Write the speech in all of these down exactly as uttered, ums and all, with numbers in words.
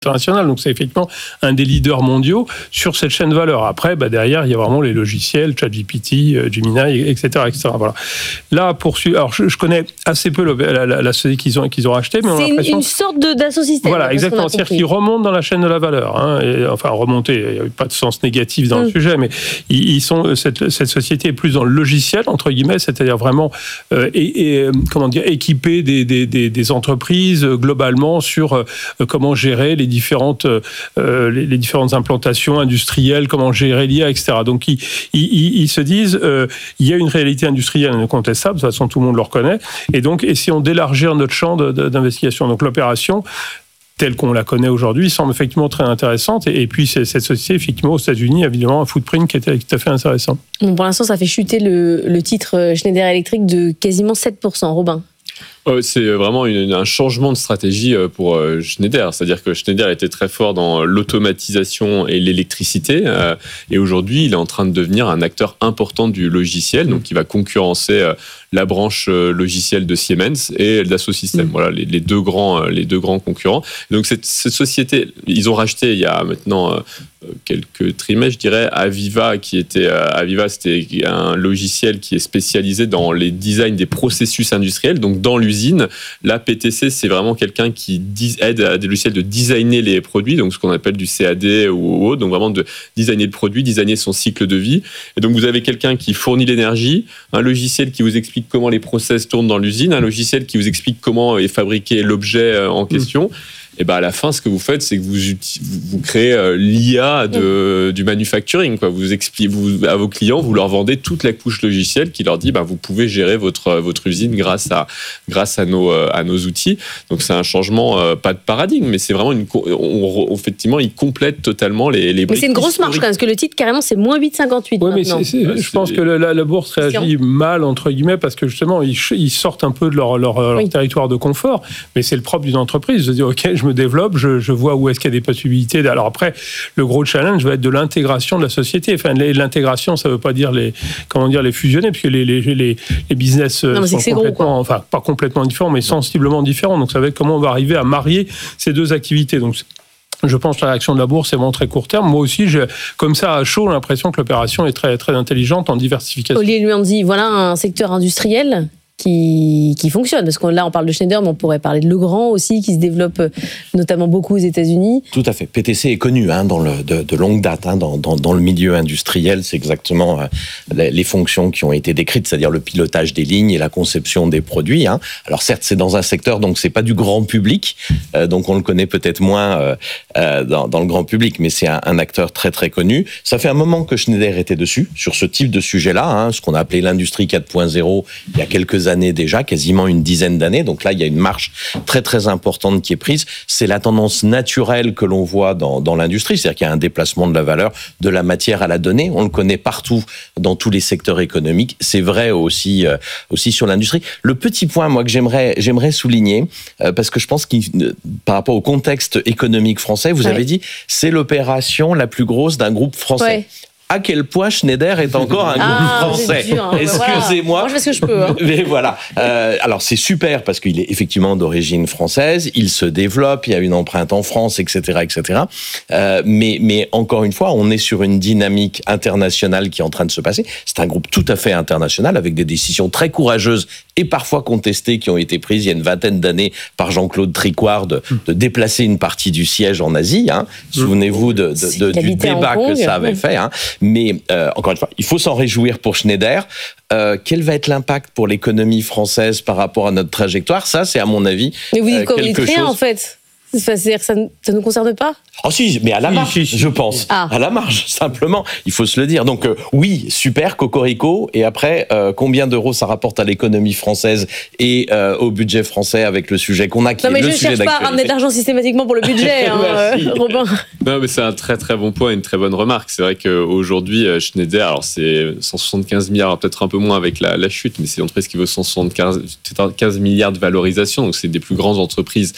international, donc c'est effectivement un des leaders mondiaux sur cette chaîne de valeur. Après, bah derrière, il y a vraiment les logiciels, ChatGPT, euh, Gemini, et cetera, et cetera. Voilà. Là, pour alors je, je connais assez peu le, la, la, la société qu'ils ont qu'ils ont rachetée, mais on a l'impression c'est une, une sorte de d'assosystème. Voilà, exactement. C'est-à-dire qu'ils remontent dans la chaîne de la valeur. Hein, et, enfin, remonter, il n'y a pas de sens négatif dans mmh. le sujet, mais ils, ils sont cette, cette société est plus dans le logiciel entre guillemets, c'est-à-dire vraiment euh, et, et comment dire équiper des, des, des, des entreprises euh, globalement sur euh, comment gérer les différentes, euh, les, les différentes implantations industrielles, comment gérer l'I A, et cetera. Donc, ils, ils, ils se disent, euh, il y a une réalité industrielle incontestable, de toute façon, tout le monde le reconnaît, et donc, essayons d'élargir notre champ de, de, d'investigation. Donc, l'opération, telle qu'on la connaît aujourd'hui, semble effectivement très intéressante, et, et puis, c'est, cette société, effectivement, aux États-Unis, a évidemment un footprint qui est tout à fait intéressant. Bon, pour l'instant, ça fait chuter le, le titre Schneider Electric de quasiment sept pour cent. Robin? C'est vraiment une, un changement de stratégie pour Schneider. C'est-à-dire que Schneider était très fort dans l'automatisation et l'électricité. Et aujourd'hui, il est en train de devenir un acteur important du logiciel. Donc, il va concurrencer la branche logicielle de Siemens et Dassault Systèmes. Voilà, les, les, deux grands, les deux grands concurrents. Donc, cette, cette société, ils ont racheté il y a maintenant quelques trimestres, je dirais, Aviva, qui était, Aviva, c'était un logiciel qui est spécialisé dans les designs des processus industriels. Donc, dans l'usine, la P T C, c'est vraiment quelqu'un qui aide à des logiciels de designer les produits, donc ce qu'on appelle du C A D ou autre, donc vraiment de designer le produit, designer son cycle de vie. Et donc, vous avez quelqu'un qui fournit l'énergie, un logiciel qui vous explique comment les process tournent dans l'usine, un logiciel qui vous explique comment est fabriqué l'objet en question. Mmh. Et ben à la fin, ce que vous faites, c'est que vous, vous créez l'I A de, du manufacturing. Quoi. Vous expliquez vous, à vos clients, vous leur vendez toute la couche logicielle qui leur dit ben, vous pouvez gérer votre, votre usine grâce à, grâce à, nos, à nos outils. Donc c'est un changement, euh, pas de paradigme, mais c'est vraiment une. On, on, effectivement, il complète totalement les, les briques. Mais c'est une grosse marche quand même, parce que le titre, carrément, c'est moins huit virgule cinquante-huit. Oui, mais c'est, c'est, ouais, je c'est... pense que la, la bourse réagit mal, entre guillemets, parce que justement, ils, ils sortent un peu de leur, leur, leur oui. territoire de confort. Mais c'est le propre d'une entreprise de dire ok, je me développe, je, je vois où est-ce qu'il y a des possibilités. Alors après, le gros challenge va être de l'intégration de la société. Enfin, l'intégration, ça ne veut pas dire les, comment dire, les fusionner, puisque les, les, les, les business non, sont complètement, gros, enfin pas complètement différents, mais sensiblement différents. Donc ça va être comment on va arriver à marier ces deux activités. Donc je pense que la réaction de la bourse est vraiment très court terme. Moi aussi, j'ai, comme ça, à chaud, l'impression que l'opération est très, très intelligente en diversification. Olivier Luandi, voilà un secteur industriel Qui, qui fonctionne, parce que là on parle de Schneider, mais on pourrait parler de Legrand aussi, qui se développe notamment beaucoup aux États-Unis. Tout à fait. P T C est connu hein, dans le, de, de longue date hein, dans, dans, dans le milieu industriel. C'est exactement euh, les, les fonctions qui ont été décrites, c'est-à-dire le pilotage des lignes et la conception des produits. Hein. Alors certes, c'est dans un secteur, donc c'est pas du grand public, euh, donc on le connaît peut-être moins euh, euh, dans, dans le grand public, mais c'est un, un acteur très très connu. Ça fait un moment que Schneider était dessus sur ce type de sujet-là, hein, ce qu'on a appelé l'industrie quatre point zéro il y a quelques années. années déjà, quasiment une dizaine d'années. Donc là, il y a une marche très très importante qui est prise. C'est la tendance naturelle que l'on voit dans, dans l'industrie, c'est-à-dire qu'il y a un déplacement de la valeur, de la matière à la donnée. On le connaît partout dans tous les secteurs économiques. C'est vrai aussi euh, aussi sur l'industrie. Le petit point, moi, que j'aimerais j'aimerais souligner, euh, parce que je pense qu'il, euh, par rapport au contexte économique français, vous ouais. avez dit, c'est l'opération la plus grosse d'un groupe français. Ouais. À quel point Schneider est encore un groupe ah, français. Dur, hein. Excusez-moi. Moi, je fais ce que je peux. Hein. Mais voilà. Euh, alors, c'est super parce qu'il est effectivement d'origine française. Il se développe. Il y a une empreinte en France, et cetera, et cetera. Euh, mais, mais encore une fois, on est sur une dynamique internationale qui est en train de se passer. C'est un groupe tout à fait international avec des décisions très courageuses et parfois contestées qui ont été prises il y a une vingtaine d'années par Jean-Claude Tricouard de, de déplacer une partie du siège en Asie. Hein. Souvenez-vous de, de, de, du débat que ça avait fait. Hein. Mais euh, encore une fois, il faut s'en réjouir pour Schneider. Euh, quel va être l'impact pour l'économie française par rapport à notre trajectoire ? Ça, c'est à mon avis Mais vous dites euh, qu'on quelque rien, chose... en fait. C'est-à-dire que ça ne nous concerne pas ? Oh si, mais à la marge, si, si, si. je pense. Ah. À la marge, simplement. Il faut se le dire. Donc euh, oui, super, cocorico. Et après, euh, combien d'euros ça rapporte à l'économie française et euh, au budget français avec le sujet qu'on a qui non, est le sujet sujet d'actualité. Non mais je ne cherche pas à ramener de l'argent systématiquement pour le budget, hein, euh, Robin. Non mais c'est un très très bon point et une très bonne remarque. C'est vrai qu'aujourd'hui, Schneider, alors c'est cent soixante-quinze milliards, peut-être un peu moins avec la, la chute, mais c'est une entreprise qui vaut cent soixante-quinze milliards de valorisation. Donc c'est des plus grandes entreprises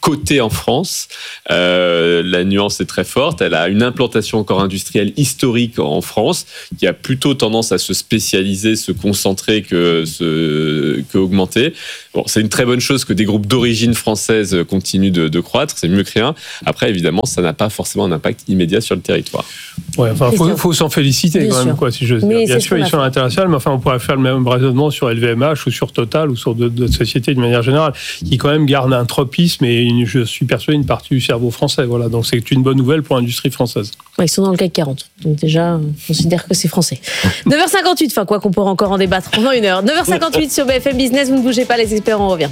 cotée en France. Euh, la nuance est très forte. Elle a une implantation encore industrielle historique en France, qui a plutôt tendance à se spécialiser, se concentrer que, se, que augmenter. Bon, c'est une très bonne chose que des groupes d'origine française continuent de, de croître. C'est mieux que rien. Après, évidemment, ça n'a pas forcément un impact immédiat sur le territoire. Ouais, enfin, faut, faut s'en féliciter bien quand sûr. même, quoi, si je veux dire. Mais Bien sûr, ils sont à l'international, mais enfin, on pourrait faire le même raisonnement sur L V M H ou sur Total ou sur d'autres sociétés de manière générale, qui quand même gardent un tropisme et une, je suis persuadé une partie du cerveau français. Voilà, donc c'est une bonne nouvelle pour l'industrie française. Ouais, ils sont dans le C A C quarante, donc déjà, on considère que c'est français. neuf heures cinquante-huit, enfin quoi qu'on pourra encore en débattre pendant une heure. neuf heures cinquante-huit sur B F M Business, vous ne bougez pas, les experts, on revient.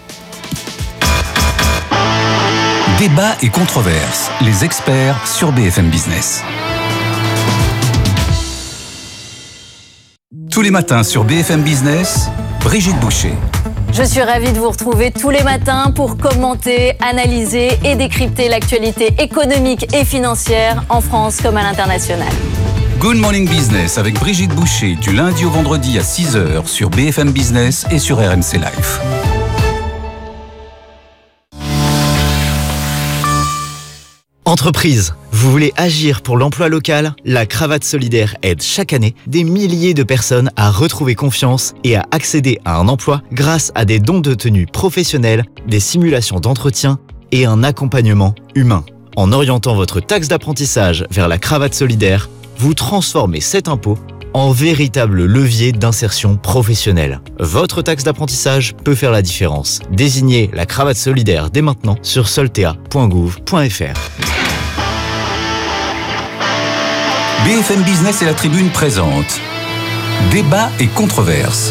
Débat et controverses, les experts sur B F M Business. Tous les matins sur B F M Business, Brigitte Boucher. Je suis ravie de vous retrouver tous les matins pour commenter, analyser et décrypter l'actualité économique et financière en France comme à l'international. Good Morning Business avec Brigitte Boucher du lundi au vendredi à six heures sur B F M Business et sur R M C Live. Entreprise, vous voulez agir pour l'emploi local ? La Cravate Solidaire aide chaque année des milliers de personnes à retrouver confiance et à accéder à un emploi grâce à des dons de tenue professionnels, des simulations d'entretien et un accompagnement humain. En orientant votre taxe d'apprentissage vers la Cravate Solidaire, vous transformez cet impôt en véritable levier d'insertion professionnelle. Votre taxe d'apprentissage peut faire la différence. Désignez la Cravate Solidaire dès maintenant sur soltea point gouv point f r. B F M Business et la Tribune présentent Débat et controverses.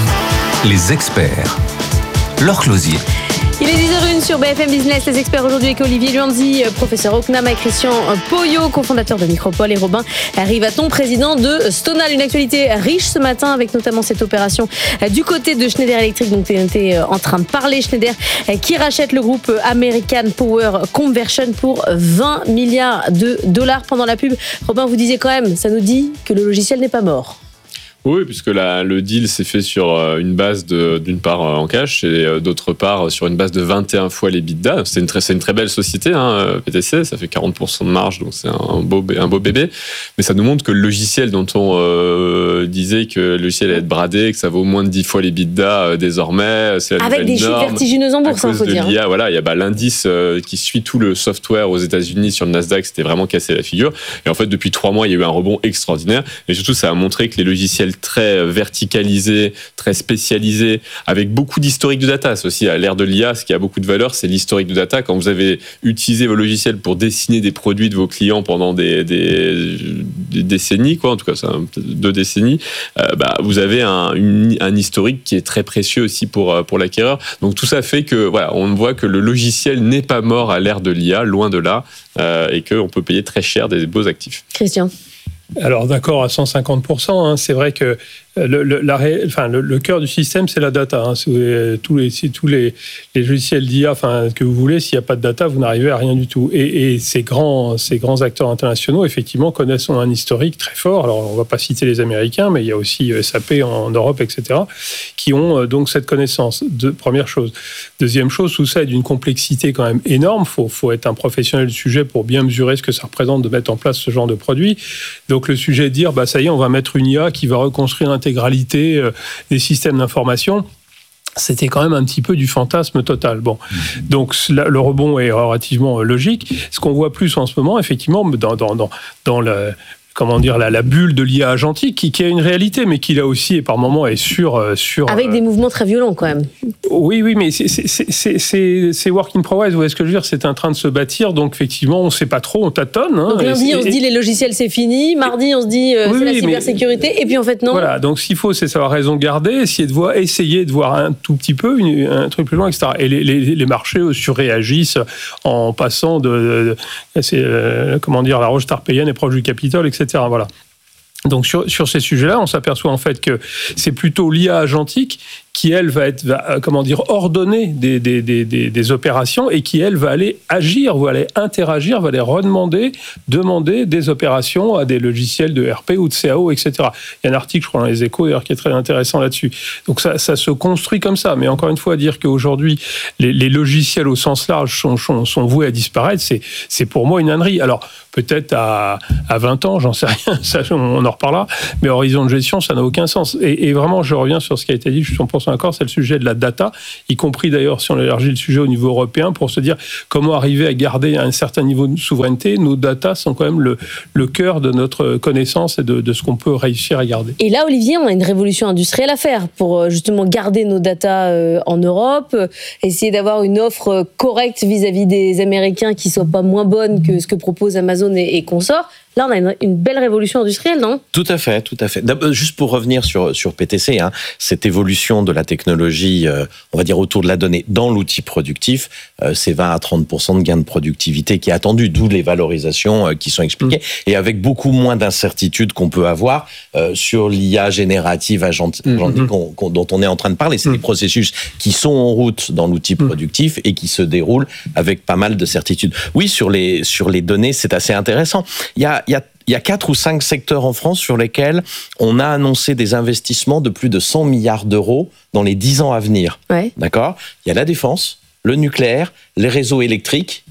Les experts. Laure Closier. Il est dix heures zéro un sur B F M Business. Les experts aujourd'hui avec Olivier Luanzi, professeur au C N A M, et Christian Poyot, cofondateur de Micropole, et Robin Rivaton, président de Stonal. Une actualité riche ce matin avec notamment cette opération du côté de Schneider Electric, dont on était en train de parler. Schneider qui rachète le groupe American Power Conversion pour vingt milliards de dollars. Pendant la pub, Robin, vous disiez quand même, ça nous dit que le logiciel n'est pas mort. Oui, puisque la, le deal s'est fait sur une base de, d'une part en cash et d'autre part sur une base de vingt et un fois l'EBITDA. C'est une très, c'est une très belle société, hein, P T C, ça fait quarante pour cent de marge, donc c'est un beau, un beau bébé. Mais ça nous montre que le logiciel dont on euh, disait que le logiciel allait être bradé, que ça vaut moins de dix fois l'EBITDA euh, désormais, c'est la avec nouvelle des chiffres norme. vertigineux en bourse, À il cause faut de dire. l'I A, voilà, il y a bah, l'indice euh, qui suit tout le software aux États-Unis sur le Nasdaq, c'était vraiment cassé la figure. Et en fait, depuis trois mois, il y a eu un rebond extraordinaire. Et surtout, ça a montré que les logiciels très verticalisés, très spécialisés, avec beaucoup d'historique de data. C'est aussi à l'ère de l'I A, ce qui a beaucoup de valeur, c'est l'historique de data. Quand vous avez utilisé vos logiciels pour dessiner des produits de vos clients pendant des, des, des décennies, quoi, en tout cas, c'est un, deux décennies, euh, bah, vous avez un, une, un historique qui est très précieux aussi pour, pour l'acquéreur. Donc tout ça fait que, voilà, on voit que le logiciel n'est pas mort à l'ère de l'I A, loin de là, euh, et qu'on peut payer très cher des beaux actifs. Christian. Alors d'accord à cent cinquante pour cent, hein, c'est vrai que le, le, la ré, enfin, le, le cœur du système c'est la data. Hein, c'est, tous les, c'est, tous les, les logiciels d'I A, enfin, que vous voulez, s'il n'y a pas de data, vous n'arrivez à rien du tout. Et, et ces, grands, ces grands acteurs internationaux, effectivement, connaissent un historique très fort. Alors on ne va pas citer les Américains, mais il y a aussi S A P en Europe, et cetera, qui ont euh, donc cette connaissance. De, première chose. Deuxième chose, tout ça est d'une complexité quand même énorme. Il faut, faut être un professionnel du sujet pour bien mesurer ce que ça représente de mettre en place ce genre de produit. Donc le sujet est de dire, bah, ça y est, on va mettre une I A qui va reconstruire l'intégralité euh, des systèmes d'information. C'était quand même un petit peu du fantasme total. Bon, donc le rebond est relativement logique. Ce qu'on voit plus en ce moment, effectivement, dans, dans, dans, dans le... comment dire, la, la bulle de l'I A agentique, qui, qui a une réalité, mais qui là aussi, et par moments, est sur... sur Avec euh... des mouvements très violents, quand même. Oui, oui, mais c'est, c'est, c'est, c'est, c'est work in progress, vous voyez ce que je veux dire ? C'est en train de se bâtir, donc effectivement, on ne sait pas trop, on tâtonne. Hein, donc lundi, on se dit les logiciels, c'est fini. Mardi, on se dit euh, oui, c'est oui, la cybersécurité. Mais... Et puis en fait, non. Voilà, donc ce qu'il faut, c'est savoir raison garder, essayer de voir, essayer de voir un tout petit peu, une, un truc plus loin, et cetera. Et les, les, les marchés surréagissent en passant de... de, de c'est, euh, comment dire, la roche tarpéienne est proche du Capitole, et cetera. Voilà. Donc sur, sur ces sujets-là, on s'aperçoit en fait que c'est plutôt l'I A agentique qui elle va être, va, comment dire, ordonner des, des, des, des, des opérations et qui elle va aller agir, va aller interagir, va aller redemander, demander des opérations à des logiciels de R P ou de C A O, et cetera. Il y a un article, je crois, dans les Échos d'ailleurs, qui est très intéressant là-dessus. Donc ça, ça se construit comme ça. Mais encore une fois, dire qu'aujourd'hui les, les logiciels au sens large sont, sont, sont voués à disparaître, c'est, c'est pour moi une ânerie. Alors peut-être à, à vingt ans, j'en sais rien, ça, on en reparlera, mais horizon de gestion, ça n'a aucun sens. Et, et vraiment, je reviens sur ce qui a été dit, je suis cent pour cent d'accord, c'est le sujet de la data, y compris d'ailleurs si on élargit le sujet au niveau européen, pour se dire comment arriver à garder un certain niveau de souveraineté. Nos data sont quand même le, le cœur de notre connaissance et de, de ce qu'on peut réussir à garder. Et là, Olivier, on a une révolution industrielle à faire pour justement garder nos data en Europe, essayer d'avoir une offre correcte vis-à-vis des Américains qui ne soit pas moins bonne que ce que propose Amazon et, et consorts. Là, on a une, une belle révolution industrielle, non ? Tout à fait, tout à fait. D'abord, juste pour revenir sur, sur P T C, hein, cette évolution de la technologie, euh, on va dire autour de la donnée, dans l'outil productif, euh, c'est vingt à trente pour cent de gain de productivité qui est attendu, d'où les valorisations euh, qui sont expliquées, mmh. et avec beaucoup moins d'incertitudes qu'on peut avoir euh, sur l'I A générative agentique mmh. qu'on, qu'on, dont on est en train de parler. C'est mmh. des processus qui sont en route dans l'outil mmh. productif et qui se déroulent avec pas mal de certitudes. Oui, sur les, sur les données, c'est assez intéressant. Il y a Il y a, il y a quatre ou cinq secteurs en France sur lesquels on a annoncé des investissements de plus de cent milliards d'euros dans les dix ans à venir. Ouais. D'accord ? Il y a la défense, le nucléaire, les réseaux électriques,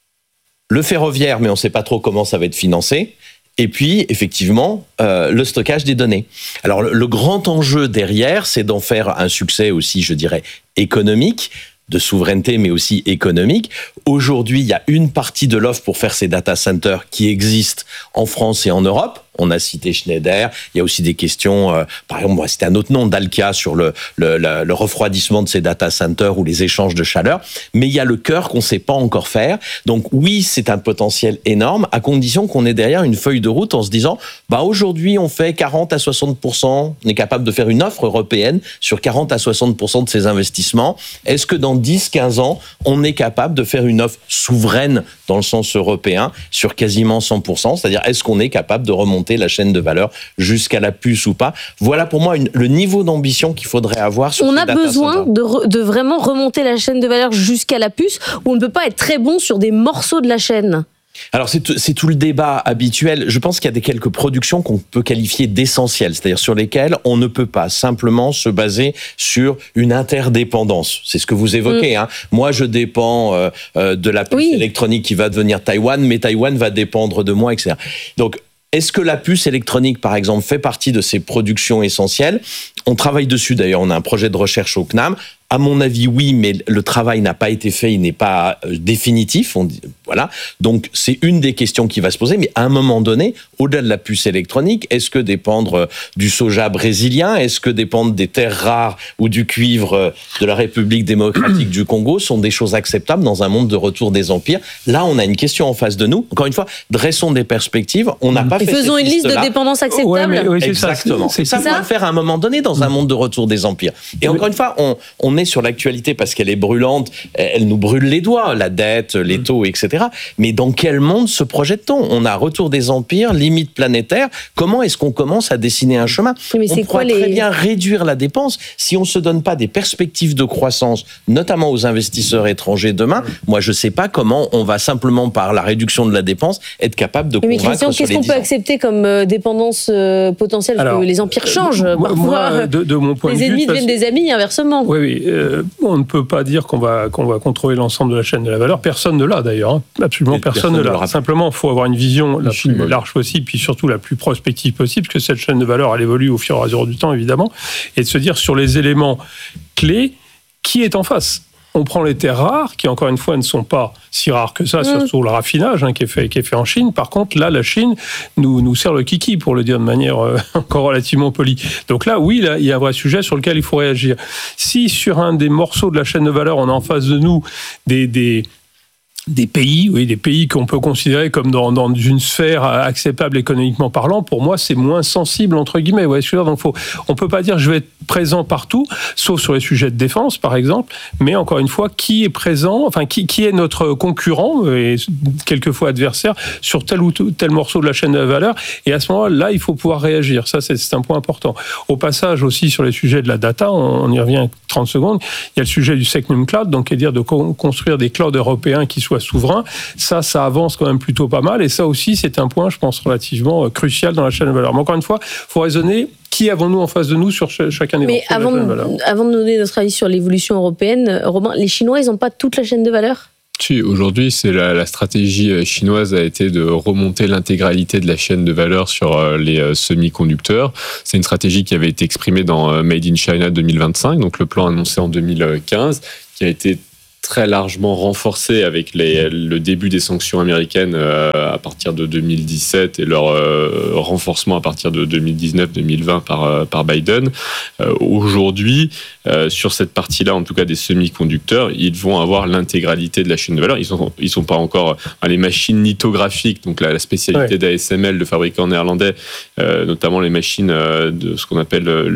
le ferroviaire, mais on ne sait pas trop comment ça va être financé. Et puis, effectivement, euh, le stockage des données. Alors, le, le grand enjeu derrière, c'est d'en faire un succès aussi, je dirais, économique, de souveraineté, mais aussi économique. Aujourd'hui, il y a une partie de l'offre pour faire ces data centers qui existe en France et en Europe. On a cité Schneider. Il y a aussi des questions, euh, par exemple, on va citer un autre nom, Dalkia, sur le, le, le, le refroidissement de ces data centers ou les échanges de chaleur. Mais il y a le cœur qu'on ne sait pas encore faire. Donc oui, c'est un potentiel énorme, à condition qu'on ait derrière une feuille de route en se disant, bah aujourd'hui, on fait quarante à soixante pour cent, on est capable de faire une offre européenne sur quarante à soixante pour cent de ces investissements. Est-ce que dans dix à quinze ans, on est capable de faire une offre souveraine dans le sens européen sur quasiment cent pour cent? C'est-à-dire, est-ce qu'on est capable de remonter la chaîne de valeur jusqu'à la puce ou pas? Voilà pour moi une, le niveau d'ambition qu'il faudrait avoir sur on ces a data besoin centers. de, re, de vraiment remonter la chaîne de valeur jusqu'à la puce, ou on ne peut pas être très bon sur des morceaux de la chaîne? Alors c'est tout, c'est tout le débat habituel. Je pense qu'il y a des quelques productions qu'on peut qualifier d'essentielles, c'est-à-dire sur lesquelles on ne peut pas simplement se baser sur une interdépendance. C'est ce que vous évoquez. Mmh. Hein. Moi, je dépends euh, euh, de la puce oui. électronique qui va devenir Taïwan, mais Taïwan va dépendre de moi, et cetera. Donc, est-ce que la puce électronique, par exemple, fait partie de ces productions essentielles ? On travaille dessus, d'ailleurs, on a un projet de recherche au C N A M. À mon avis, oui, mais le travail n'a pas été fait, il n'est pas définitif. On dit, voilà. Donc, c'est une des questions qui va se poser. Mais à un moment donné, au-delà de la puce électronique, est-ce que dépendre du soja brésilien, est-ce que dépendre des terres rares ou du cuivre de la République démocratique du Congo sont des choses acceptables dans un monde de retour des empires ? Là, on a une question en face de nous. Encore une fois, dressons des perspectives. On n'a pas Et fait faisons cette une liste liste-là. de dépendances acceptables. Ouais, mais, oui, c'est Exactement. Ça, c'est, c'est ça, faut le faire à un moment donné dans un monde de retour des empires. Et encore une fois, on, on est sur l'actualité parce qu'elle est brûlante, elle nous brûle les doigts, la dette, les taux, et cetera. Mais dans quel monde se projette-t-on ? On a retour des empires, limite planétaire. Comment est-ce qu'on commence à dessiner un chemin ? Oui, mais on c'est pourrait quoi très les... bien réduire la dépense si on ne se donne pas des perspectives de croissance, notamment aux investisseurs étrangers demain. Moi, je ne sais pas comment on va simplement, par la réduction de la dépense, être capable de mais convaincre Christian, sur qu'est-ce les qu'on dix peut ans. accepter comme euh, dépendance euh, potentielle ? Alors, que les empires changent. euh, Parfois, moi, de, de mon point les de vue, ennemis deviennent façon... des amis, inversement. Oui, oui. Euh, on ne peut pas dire qu'on va, qu'on va contrôler l'ensemble de la chaîne de la valeur. Personne ne l'a d'ailleurs. Hein. Absolument personne, personne ne l'a. Simplement, il faut avoir une vision la plus oui. large possible, puis surtout la plus prospective possible, parce que cette chaîne de valeur, elle évolue au fur et à mesure du temps, évidemment, et de se dire sur les éléments clés, qui est en face ? On prend les terres rares, qui encore une fois ne sont pas si rares que ça, mmh. surtout le raffinage hein, qui, est fait, qui est fait en Chine. Par contre, là, la Chine nous, nous sert le kiki, pour le dire de manière euh, encore relativement polie. Donc là, oui, là, il y a un vrai sujet sur lequel il faut réagir. Si sur un des morceaux de la chaîne de valeur, on a en face de nous des... des des pays, oui, des pays qu'on peut considérer comme dans, dans une sphère acceptable économiquement parlant, pour moi, c'est moins sensible, entre guillemets. Ouais, donc faut, on ne peut pas dire je vais être présent partout, sauf sur les sujets de défense, par exemple, mais encore une fois, qui est présent, enfin, qui, qui est notre concurrent, et quelquefois adversaire, sur tel ou tel morceau de la chaîne de la valeur, et à ce moment-là, il faut pouvoir réagir. Ça, c'est, c'est un point important. Au passage, aussi, sur les sujets de la data, on, on y revient trente secondes, il y a le sujet du Secnum Cloud, donc, c'est-à-dire de co- construire des clouds européens qui soient souverain, ça, ça avance quand même plutôt pas mal. Et ça aussi, c'est un point, je pense, relativement crucial dans la chaîne de valeur. Mais encore une fois, il faut raisonner qui avons-nous en face de nous sur ch- chacun des Mais morceaux avant, de la chaîne de valeur. avant de donner notre avis sur l'évolution européenne, Robin, les Chinois, ils n'ont pas toute la chaîne de valeur ? Si, aujourd'hui, c'est la, la stratégie chinoise a été de remonter l'intégralité de la chaîne de valeur sur les semi-conducteurs. C'est une stratégie qui avait été exprimée dans Made in China deux mille vingt-cinq, donc le plan annoncé en deux mille quinze, qui a été très largement renforcé avec les, le début des sanctions américaines euh, à partir de deux mille dix-sept et leur euh, renforcement à partir de deux mille dix-neuf deux mille vingt par, euh, par Biden. Euh, aujourd'hui, euh, sur cette partie-là, en tout cas des semi-conducteurs, ils vont avoir l'intégralité de la chaîne de valeur. Ils sont, ils sont pas encore euh, les machines lithographiques, donc la, la spécialité ouais. d'A S M L, de fabricants néerlandais, euh, notamment les machines euh, de ce qu'on appelle euh,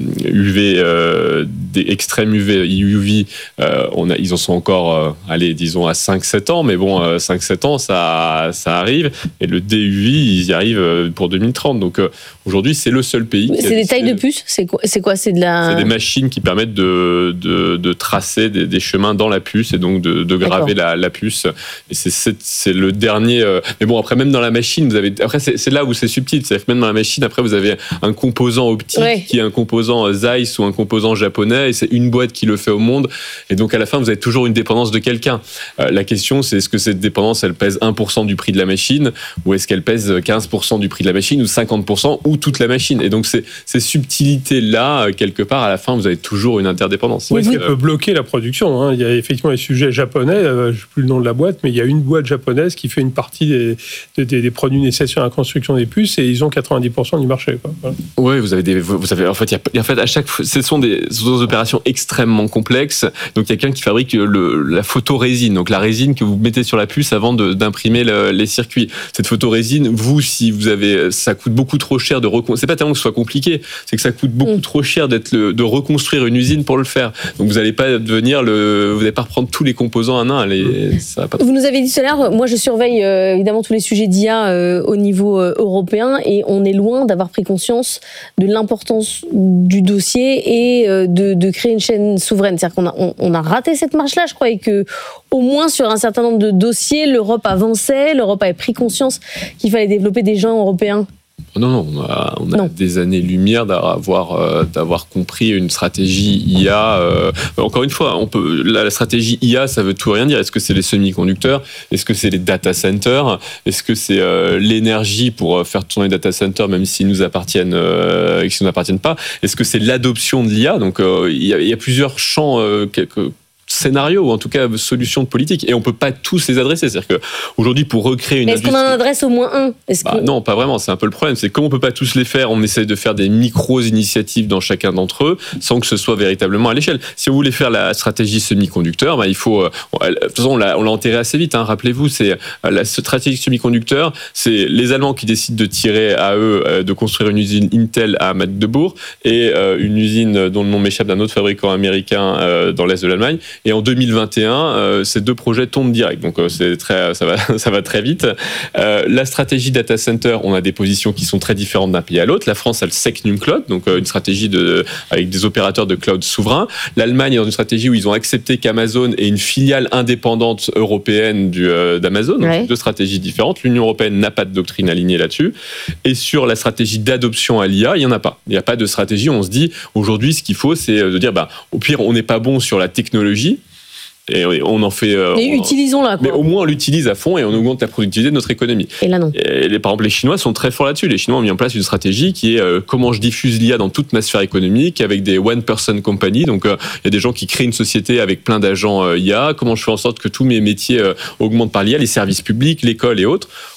U V, euh, des extrêmes U V, U V, euh, on a, ils en sont encore, euh, allez, disons à cinq sept ans, mais bon, euh, cinq sept ans, ça, ça arrive. Et le D U V, ils y arrivent pour deux mille trente. Donc euh, aujourd'hui, c'est le seul pays. C'est des tailles de puces ? C'est quoi, c'est quoi C'est de la... C'est des machines qui permettent de, de, de tracer des, des chemins dans la puce et donc de, de graver la, la puce. Et c'est, c'est, c'est le dernier. Euh... Mais bon, après, même dans la machine, vous avez. Après, c'est, c'est là où c'est subtil. C'est-à-dire que même dans la machine, après, vous avez un composant optique ouais. qui est un composant Zeiss ou un composant japonais, et c'est une boîte qui le fait au monde. Et donc, à la fin, vous avez toujours une dépendance de quelqu'un. Euh, la question, c'est est-ce que cette dépendance, elle pèse un pour cent du prix de la machine, ou est-ce qu'elle pèse quinze pour cent du prix de la machine, ou cinquante pour cent, ou toute la machine. Et donc, c'est, ces subtilités-là, quelque part, à la fin, vous avez toujours une interdépendance. Oui, ça peut bloquer la production. Hein. Il y a effectivement les sujets japonais, euh, je ne sais plus le nom de la boîte, mais il y a une boîte japonaise qui fait une partie des, des, des produits nécessaires à la construction des puces, et ils ont quatre-vingt-dix pour cent du marché. Quoi. Voilà. Oui, vous avez des, vous avez, en fait, il y a, en fait, à chaque, ce sont des, ce sont des opérations extrêmement complexes. Donc, il y a quelqu'un qui fabrique le, la photorésine, donc la résine que vous mettez sur la puce avant de, d'imprimer le, les circuits. Cette photorésine, vous, si vous avez, ça coûte beaucoup trop cher de reconstruire. C'est pas tellement que ce soit compliqué, c'est que ça coûte beaucoup mmh. trop cher d'être le, de reconstruire une usine pour le faire. Donc, vous n'allez pas devenir le, vous n'allez pas reprendre tous les composants un à un. Les, ça va pas. Vous nous avez dit tout à l'heure, moi, je surveille euh, évidemment tous les sujets d'I A euh, au niveau euh, européen, et on est loin d'avoir pris conscience de l'importance du dossier et euh, de, de créer une chaîne souveraine. C'est-à-dire qu'on a, on, on a raté cette marche-là, je crois, et que au moins sur un certain nombre de dossiers, l'Europe avançait, l'Europe avait pris conscience qu'il fallait développer des gens européens. Non, non, on a, on a non. des années-lumière d'avoir, euh, d'avoir compris une stratégie I A. Euh, encore une fois, on peut, la, la stratégie I A, ça veut tout rien dire. Est-ce que c'est les semi-conducteurs ? Est-ce que c'est les data centers ? Est-ce que c'est euh, l'énergie pour faire tourner les data centers, même s'ils nous appartiennent, euh, s'ils nous appartiennent pas ? Est-ce que c'est l'adoption de l'I A ? Donc, euh, il y a, il y a plusieurs champs euh, quelques, scénarios, ou en tout cas solutions de politique, et on peut pas tous les adresser. C'est-à-dire qu'aujourd'hui, pour recréer une Est-ce industrie... qu'on en adresse au moins un ? Est-ce bah, que... Non, pas vraiment, c'est un peu le problème. C'est comme on peut pas tous les faire, on essaie de faire des micro-initiatives dans chacun d'entre eux, sans que ce soit véritablement à l'échelle. Si on voulait faire la stratégie semi-conducteur, bah, il faut... De toute façon, on l'a, on l'a enterré assez vite, hein, rappelez-vous, c'est la stratégie semi-conducteur, c'est les Allemands qui décident de tirer à eux, de construire une usine Intel à Magdebourg, et une usine dont le nom m'échappe d'un autre fabricant américain dans l'est de l'Allemagne, et en deux mille vingt et un, euh, ces deux projets tombent direct. Donc, euh, c'est très, ça va, ça va très vite. Euh, la stratégie data center, on a des positions qui sont très différentes d'un pays à l'autre. La France a le Secnum Cloud, donc euh, une stratégie de, avec des opérateurs de cloud souverains. L'Allemagne est dans une stratégie où ils ont accepté qu'Amazon ait une filiale indépendante européenne du, euh, d'Amazon. Donc, ouais. Deux stratégies différentes. L'Union européenne n'a pas de doctrine alignée là-dessus. Et sur la stratégie d'adoption à l'I A, il n'y en a pas. Il n'y a pas de stratégie. On se dit, aujourd'hui, ce qu'il faut, c'est de dire, bah, au pire, on n'est pas bon sur la technologie. Et on en fait. Euh, mais utilisons-la, quoi. Mais au moins on l'utilise à fond et on augmente la productivité de notre économie. Et là, non. Et les, par exemple, les Chinois sont très forts là-dessus. Les Chinois ont mis en place une stratégie qui est euh, comment je diffuse l'I A dans toute ma sphère économique avec des one-person company. Donc, il euh, y a des gens qui créent une société avec plein d'agents euh, I A. Comment je fais en sorte que tous mes métiers euh, augmentent par l'I A, les services publics, l'école et autres.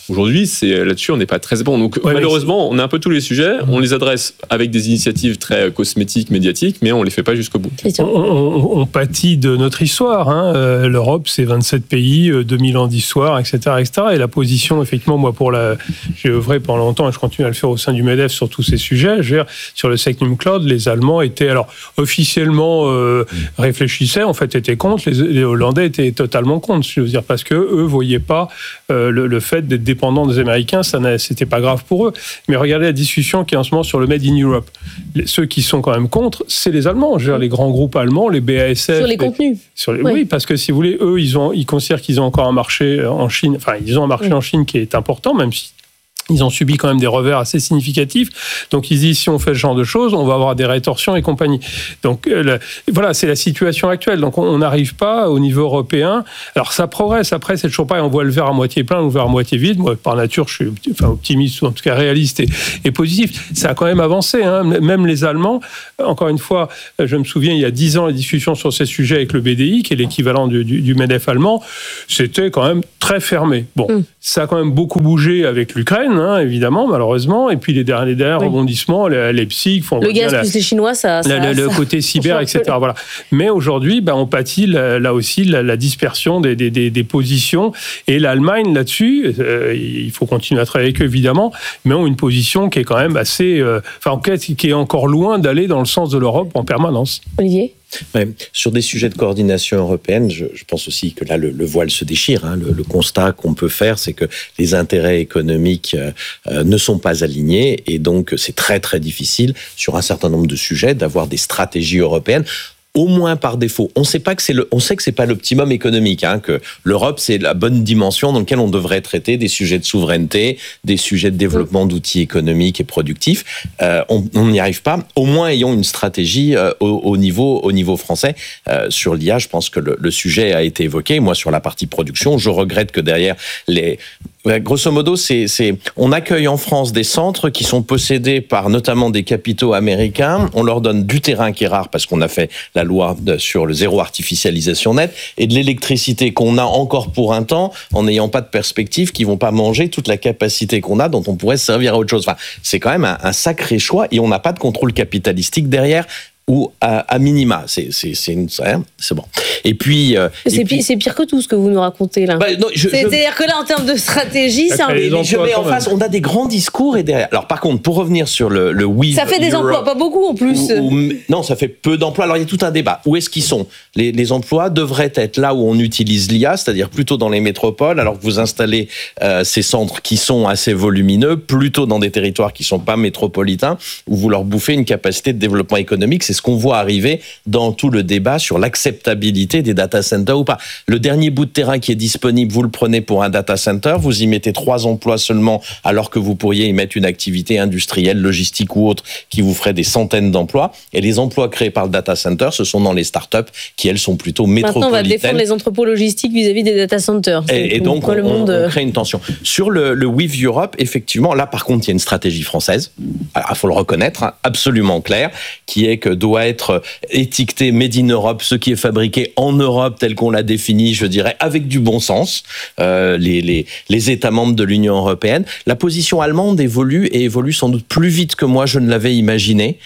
Aujourd'hui, c'est, là-dessus, on n'est pas très bon. Donc, ouais, malheureusement, on a un peu tous les sujets. On les adresse avec des initiatives très cosmétiques, médiatiques, mais on ne les fait pas jusqu'au bout. On, on, on pâtit de notre histoire. Hein. Euh, L'Europe, c'est vingt-sept pays, euh, deux mille ans d'histoire, et cetera, et cetera. Et la position, effectivement, moi, pour la, j'ai œuvré pendant longtemps et je continue à le faire au sein du MEDEF sur tous ces sujets. Je veux dire, sur le Secnum Cloud, les Allemands étaient, alors, officiellement euh, réfléchissaient, en fait, étaient contre. Les, les Hollandais étaient totalement contre, je veux dire, parce que eux voyaient pas euh, le, le fait d'être dépendants des Américains, ça c'était pas grave pour eux. Mais regardez la discussion qui est en ce moment sur le Made in Europe. Les, ceux qui sont quand même contre, c'est les Allemands. Je veux dire, les grands groupes allemands, les B A S F. Sur les contenus. Sur les, oui. oui, parce que si vous voulez, eux, ils, ont, ils considèrent qu'ils ont encore un marché en Chine. Enfin, ils ont un marché oui. en Chine qui est important, même si ils ont subi quand même des revers assez significatifs. Donc, ils disent, si on fait ce genre de choses, on va avoir des rétorsions et compagnie. Donc, euh, le, voilà, c'est la situation actuelle. Donc, on n'arrive pas au niveau européen. Alors, ça progresse. Après, c'est toujours pareil. On voit le verre à moitié plein ou le verre à moitié vide. Moi, par nature, je suis enfin, optimiste ou en tout cas réaliste et, et positif. Ça a quand même avancé. Hein. Même les Allemands, encore une fois, je me souviens, il y a dix ans, les discussions sur ces sujets avec le B D I, qui est l'équivalent du, du, du MEDEF allemand, c'était quand même très fermé. Bon, mm. ça a quand même beaucoup bougé avec l'Ukraine. Hein, évidemment, malheureusement, et puis les derniers, les derniers oui. rebondissements, les, les psy, font le gaz la, plus les Chinois, ça, ça, la, le ça, côté cyber, et cetera. Voilà. Mais aujourd'hui, ben, on pâtit là, là aussi la, la dispersion des, des, des, des positions, et l'Allemagne là-dessus, euh, il faut continuer à travailler avec eux évidemment, mais ont une position qui est quand même assez, euh, enfin, qui est encore loin d'aller dans le sens de l'Europe en permanence. Olivier ? Ouais, sur des sujets de coordination européenne, je, je pense aussi que là, le, le voile se déchire. Hein. Le, le constat qu'on peut faire, c'est que les intérêts économiques euh, ne sont pas alignés et donc c'est très, très difficile sur un certain nombre de sujets d'avoir des stratégies européennes. Au moins par défaut. On sait pas que c'est le, on sait que c'est pas l'optimum économique, hein, que l'Europe c'est la bonne dimension dans laquelle on devrait traiter des sujets de souveraineté, des sujets de développement d'outils économiques et productifs. Euh, on n'y arrive pas. Au moins ayons une stratégie euh, au, au niveau, au niveau français euh, sur l'I A. Je pense que le, le sujet a été évoqué. Moi sur la partie production, je regrette que derrière les grosso modo, c'est, c'est, on accueille en France des centres qui sont possédés par notamment des capitaux américains. On leur donne du terrain qui est rare parce qu'on a fait la loi de, sur le zéro artificialisation nette et de l'électricité qu'on a encore pour un temps en n'ayant pas de perspective, qui vont pas manger toute la capacité qu'on a, dont on pourrait se servir à autre chose. Enfin, c'est quand même un, un sacré choix et on n'a pas de contrôle capitalistique derrière. Ou à, à minima, c'est c'est c'est, une, c'est bon. Et puis euh, c'est, et puis, pire, c'est pire que tout ce que vous nous racontez là. Bah, non, je, c'est, je, c'est-à-dire que là, en termes de stratégie, c'est un. Mais je mets en face, on a des grands discours et derrière. Alors par contre, pour revenir sur le le Weave, ça fait des Europe, emplois, pas beaucoup en plus. Ou, ou, non, ça fait peu d'emplois. Alors il y a tout un débat. Où est-ce qu'ils sont ? Les, les emplois devraient être là où on utilise l'I A, c'est-à-dire plutôt dans les métropoles, alors que vous installez euh, ces centres qui sont assez volumineux, plutôt dans des territoires qui sont pas métropolitains, où vous leur bouffez une capacité de développement économique. C'est ce qu'on voit arriver dans tout le débat sur l'acceptabilité des data centers ou pas. Le dernier bout de terrain qui est disponible, vous le prenez pour un data center, vous y mettez trois emplois seulement, alors que vous pourriez y mettre une activité industrielle, logistique ou autre, qui vous ferait des centaines d'emplois. Et les emplois créés par le data center, ce sont dans les startups qui, elles, sont plutôt métropolitaines. Maintenant, on va défendre les entrepôts logistiques vis-à-vis des data centers. Et, et donc, on, le monde... on crée une tension. Sur le, le Weave Europe, effectivement, là, par contre, il y a une stratégie française. Alors, il faut le reconnaître, hein, absolument claire, qui est que doit être étiqueté Made in Europe, ce qui est fabriqué en Europe tel qu'on l'a défini, je dirais, avec du bon sens, euh, les, les, les États membres de l'Union européenne. La position allemande évolue et évolue sans doute plus vite que moi je ne l'avais imaginé.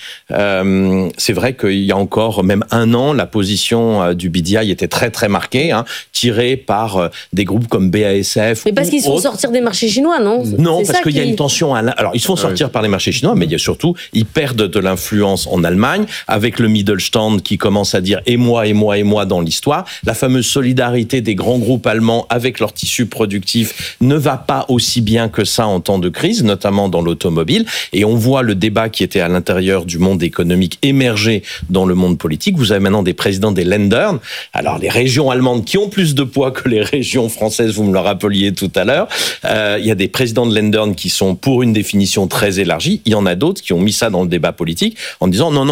Euh, c'est vrai qu'il y a encore même un an, la position euh, du B D I était très très marquée, hein, tirée par euh, des groupes comme B A S F. Mais parce qu'ils se font sortir des marchés chinois, non ? Non, c'est parce qu'il qui... y a une tension. À la... Alors, ils se font sortir ouais. par les marchés chinois, mais il y a surtout, ils perdent de l'influence en Allemagne, avec le Mittelstand qui commence à dire et moi, et moi, et moi dans l'histoire. La fameuse solidarité des grands groupes allemands avec leur tissu productif ne va pas aussi bien que ça en temps de crise, notamment dans l'automobile. Et on voit le débat qui était à l'intérieur du monde économique émerger dans le monde politique. Vous avez maintenant des présidents des Länder. Alors, les régions allemandes qui ont plus de poids que les régions françaises, vous me le rappeliez tout à l'heure. Euh, il y a des présidents de Länder qui sont pour une définition très élargie. Il y en a d'autres qui ont mis ça dans le débat politique en disant non, non, maintenant, nous,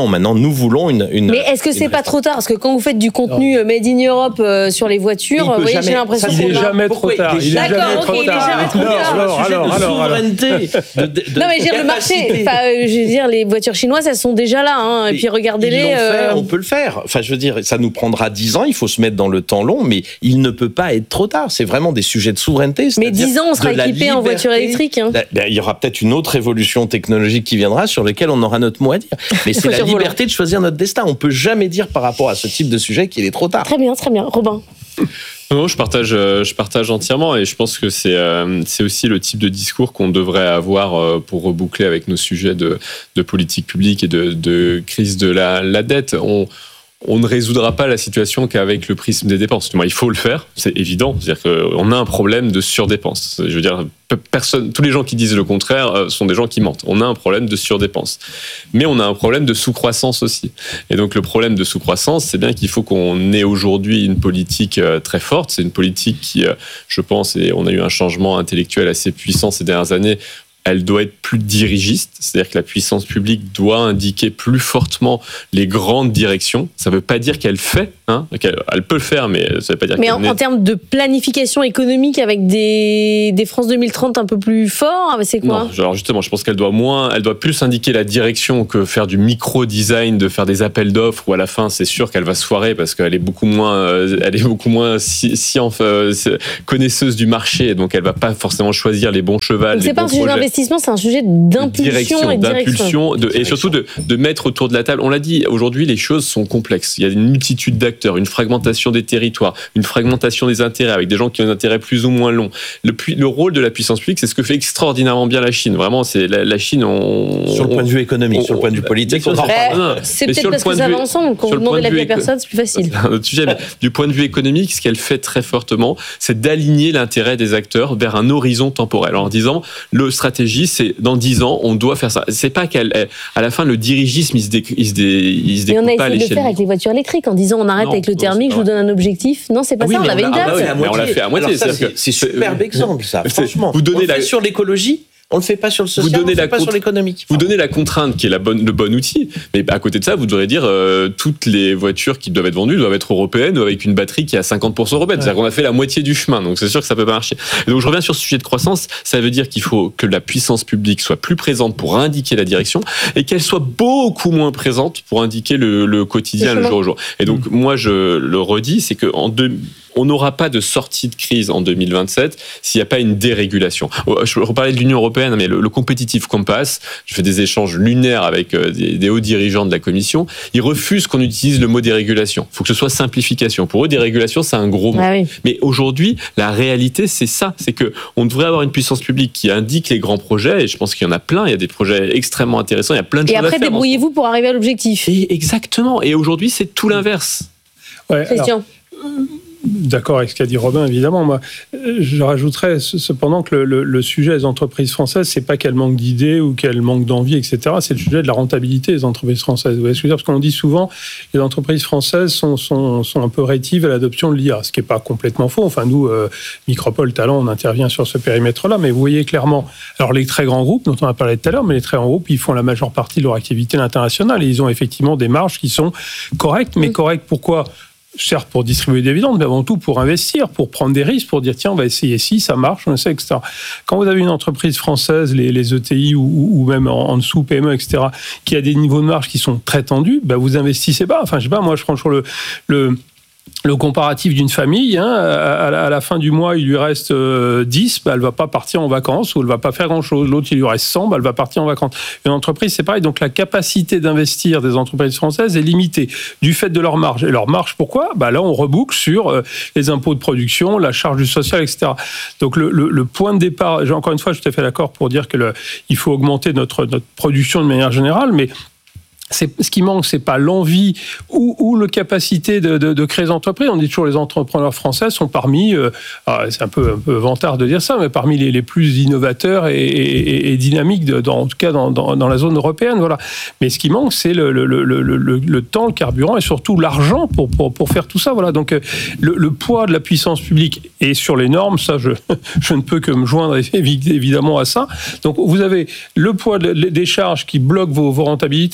nous voulons une. une mais est-ce que c'est pas trop tard? Parce que quand vous faites du contenu non. Made in Europe euh, sur les voitures, vous voyez, jamais, j'ai l'impression qu'il est jamais trop tard. Il est jamais trop tard. Alors, alors, alors, souveraineté. De, de, non, mais je veux dire, le marché, enfin, je veux dire, les voitures chinoises, elles sont déjà là. Hein, et puis regardez-les. Euh... On peut le faire. Enfin, je veux dire, ça nous prendra dix ans. Il faut se mettre dans le temps long, mais il ne peut pas être trop tard. C'est vraiment des sujets de souveraineté. Mais dix ans, on sera équipé en voiture électrique. Hein. Il y aura peut-être une autre évolution technologique qui viendra sur laquelle on aura notre mot à dire. Mais c'est la liberté de choisir notre destin. On peut jamais dire par rapport à ce type de sujet qu'il est trop tard. Très bien, très bien. Robin. Non, je partage, je partage entièrement et je pense que c'est, euh, c'est aussi le type de discours qu'on devrait avoir euh, pour reboucler avec nos sujets de, de politique publique et de, de crise de la, la dette. On, on ne résoudra pas la situation qu'avec le prisme des dépenses. Il faut le faire, c'est évident. C'est-à-dire qu'on a un problème de surdépense. Je veux dire, personne, tous les gens qui disent le contraire sont des gens qui mentent. On a un problème de surdépense. Mais on a un problème de sous-croissance aussi. Et donc le problème de sous-croissance, c'est bien qu'il faut qu'on ait aujourd'hui une politique très forte. C'est une politique qui, je pense, et on a eu un changement intellectuel assez puissant ces dernières années, elle doit être plus dirigiste, c'est-à-dire que la puissance publique doit indiquer plus fortement les grandes directions. Ça ne veut pas dire qu'elle fait, hein, qu'elle elle peut le faire, mais ça ne veut pas dire mais qu'elle... Mais en, en termes de planification économique avec des, des France deux mille trente un peu plus forts, c'est quoi? Non, alors justement, je pense qu'elle doit moins, elle doit plus indiquer la direction que faire du micro-design, de faire des appels d'offres, où à la fin, c'est sûr qu'elle va se foirer parce qu'elle est beaucoup moins, elle est beaucoup moins si, si, enfin, connaisseuse du marché, donc elle ne va pas forcément choisir les bons chevals, les bons projets. C'est un sujet d'impulsion et de direction. De, et surtout de, de mettre autour de la table. On l'a dit, aujourd'hui, les choses sont complexes. Il y a une multitude d'acteurs, une fragmentation des territoires, une fragmentation des intérêts avec des gens qui ont des intérêts plus ou moins longs. Le, le rôle de la puissance publique, c'est ce que fait extraordinairement bien la Chine. Vraiment, c'est la, la Chine. On, sur le point de vue économique, on, sur le point de vue politique, on, on bah, c'est peut-être parce que ça va ensemble. Quand vous demandez l'avis à personne, c'est plus facile. C'est un autre sujet. Mais du point de vue économique, ce qu'elle fait très fortement, c'est d'aligner l'intérêt des acteurs vers un horizon temporel. En disant, le stratégie, c'est dans dix ans, on doit faire ça. C'est pas qu'à la fin, le dirigisme, il se, dé, il se, dé, il se découpe pas à l'échelle. Mais on a essayé de le faire avec les voitures électriques en disant on arrête non, avec le thermique, non, je vous donne un objectif. Non, c'est pas ah ça, oui, on avait on a, une date. Ah bah oui, mais on l'a fait à moitié. Ça, c'est, c'est superbe exemple, ça, franchement. Vous donnez on le la... fait sur l'écologie. On le fait pas sur le social, on le fait pas sur l'économique. Vous donnez la contrainte qui est la bonne, le bon outil, mais à côté de ça, vous devrez dire euh, toutes les voitures qui doivent être vendues doivent être européennes ou avec une batterie qui est à cinquante pour cent européenne. Ouais. C'est-à-dire qu'on a fait la moitié du chemin, donc c'est sûr que ça peut pas marcher. Et donc je reviens sur ce sujet de croissance, ça veut dire qu'il faut que la puissance publique soit plus présente pour indiquer la direction et qu'elle soit beaucoup moins présente pour indiquer le, le quotidien, le jour au jour. Et donc mmh. moi je le redis, c'est que en deux on n'aura pas de sortie de crise en deux mille vingt-sept s'il n'y a pas une dérégulation. Je reparlais de l'Union européenne, mais le, le Competitive Compass, je fais des échanges lunaires avec des, des hauts dirigeants de la Commission, ils refusent qu'on utilise le mot dérégulation. Il faut que ce soit simplification. Pour eux, dérégulation, c'est un gros mot. Ah oui. Mais aujourd'hui, la réalité, c'est ça. C'est qu'on devrait avoir une puissance publique qui indique les grands projets, et je pense qu'il y en a plein. Il y a des projets extrêmement intéressants, il y a plein de et choses à faire. Et après, débrouillez-vous pour arriver à l'objectif. Et exactement. Et aujourd'hui, c'est tout l'inverse. Ouais, Christian. Alors, d'accord avec ce qu'a dit Robin, évidemment. Moi, je rajouterais cependant que le, le, le sujet des entreprises françaises, c'est pas qu'elles manquent d'idées ou qu'elles manquent d'envie, et cetera. C'est le sujet de la rentabilité des entreprises françaises. Vous voyez ce que je veux dire ? Parce qu'on dit souvent, les entreprises françaises sont, sont, sont un peu rétives à l'adoption de l'I A, ce qui n'est pas complètement faux. Enfin, nous, euh, Micropole Talent, on intervient sur ce périmètre-là, mais vous voyez clairement, alors les très grands groupes, dont on a parlé tout à l'heure, mais les très grands groupes, ils font la majeure partie de leur activité à l'international et ils ont effectivement des marges qui sont correctes, mais correctes pourquoi ? Certes pour distribuer des dividendes, mais avant tout pour investir, pour prendre des risques, pour dire tiens, on va essayer si ça marche, on essaie, et cetera. Quand vous avez une entreprise française, les, les E T I ou, ou même en, en dessous, P M E, et cetera, qui a des niveaux de marge qui sont très tendus, ben vous investissez pas. Enfin, je sais pas, moi je prends toujours le... le Le comparatif d'une famille, hein, à, la, à la fin du mois, il lui reste euh, dix, bah, elle ne va pas partir en vacances ou elle ne va pas faire grand-chose. L'autre, il lui reste cent, bah, elle va partir en vacances. Une entreprise, c'est pareil. Donc, la capacité d'investir des entreprises françaises est limitée du fait de leur marge. Et leur marge, pourquoi ? Bah, là, on reboucle sur euh, les impôts de production, la charge du social, et cetera. Donc, le, le, le point de départ, encore une fois, je suis tout à fait d'accord pour dire qu'il faut augmenter notre, notre production de manière générale, mais c'est, ce qui manque, c'est pas l'envie ou, ou la capacité de, de, de créer des entreprises. On dit toujours les entrepreneurs français sont parmi, euh, c'est un peu, un peu vantard de dire ça, mais parmi les, les plus innovateurs et, et, et dynamiques, de, dans, en tout cas dans, dans, dans la zone européenne. Voilà. Mais ce qui manque, c'est le, le, le, le, le, le temps, le carburant et surtout l'argent pour, pour, pour faire tout ça. Voilà. Donc le, le poids de la puissance publique et sur les normes, ça, je, je ne peux que me joindre évidemment à ça. Donc vous avez le poids de, des charges qui bloquent vos, vos rentabilités et en plus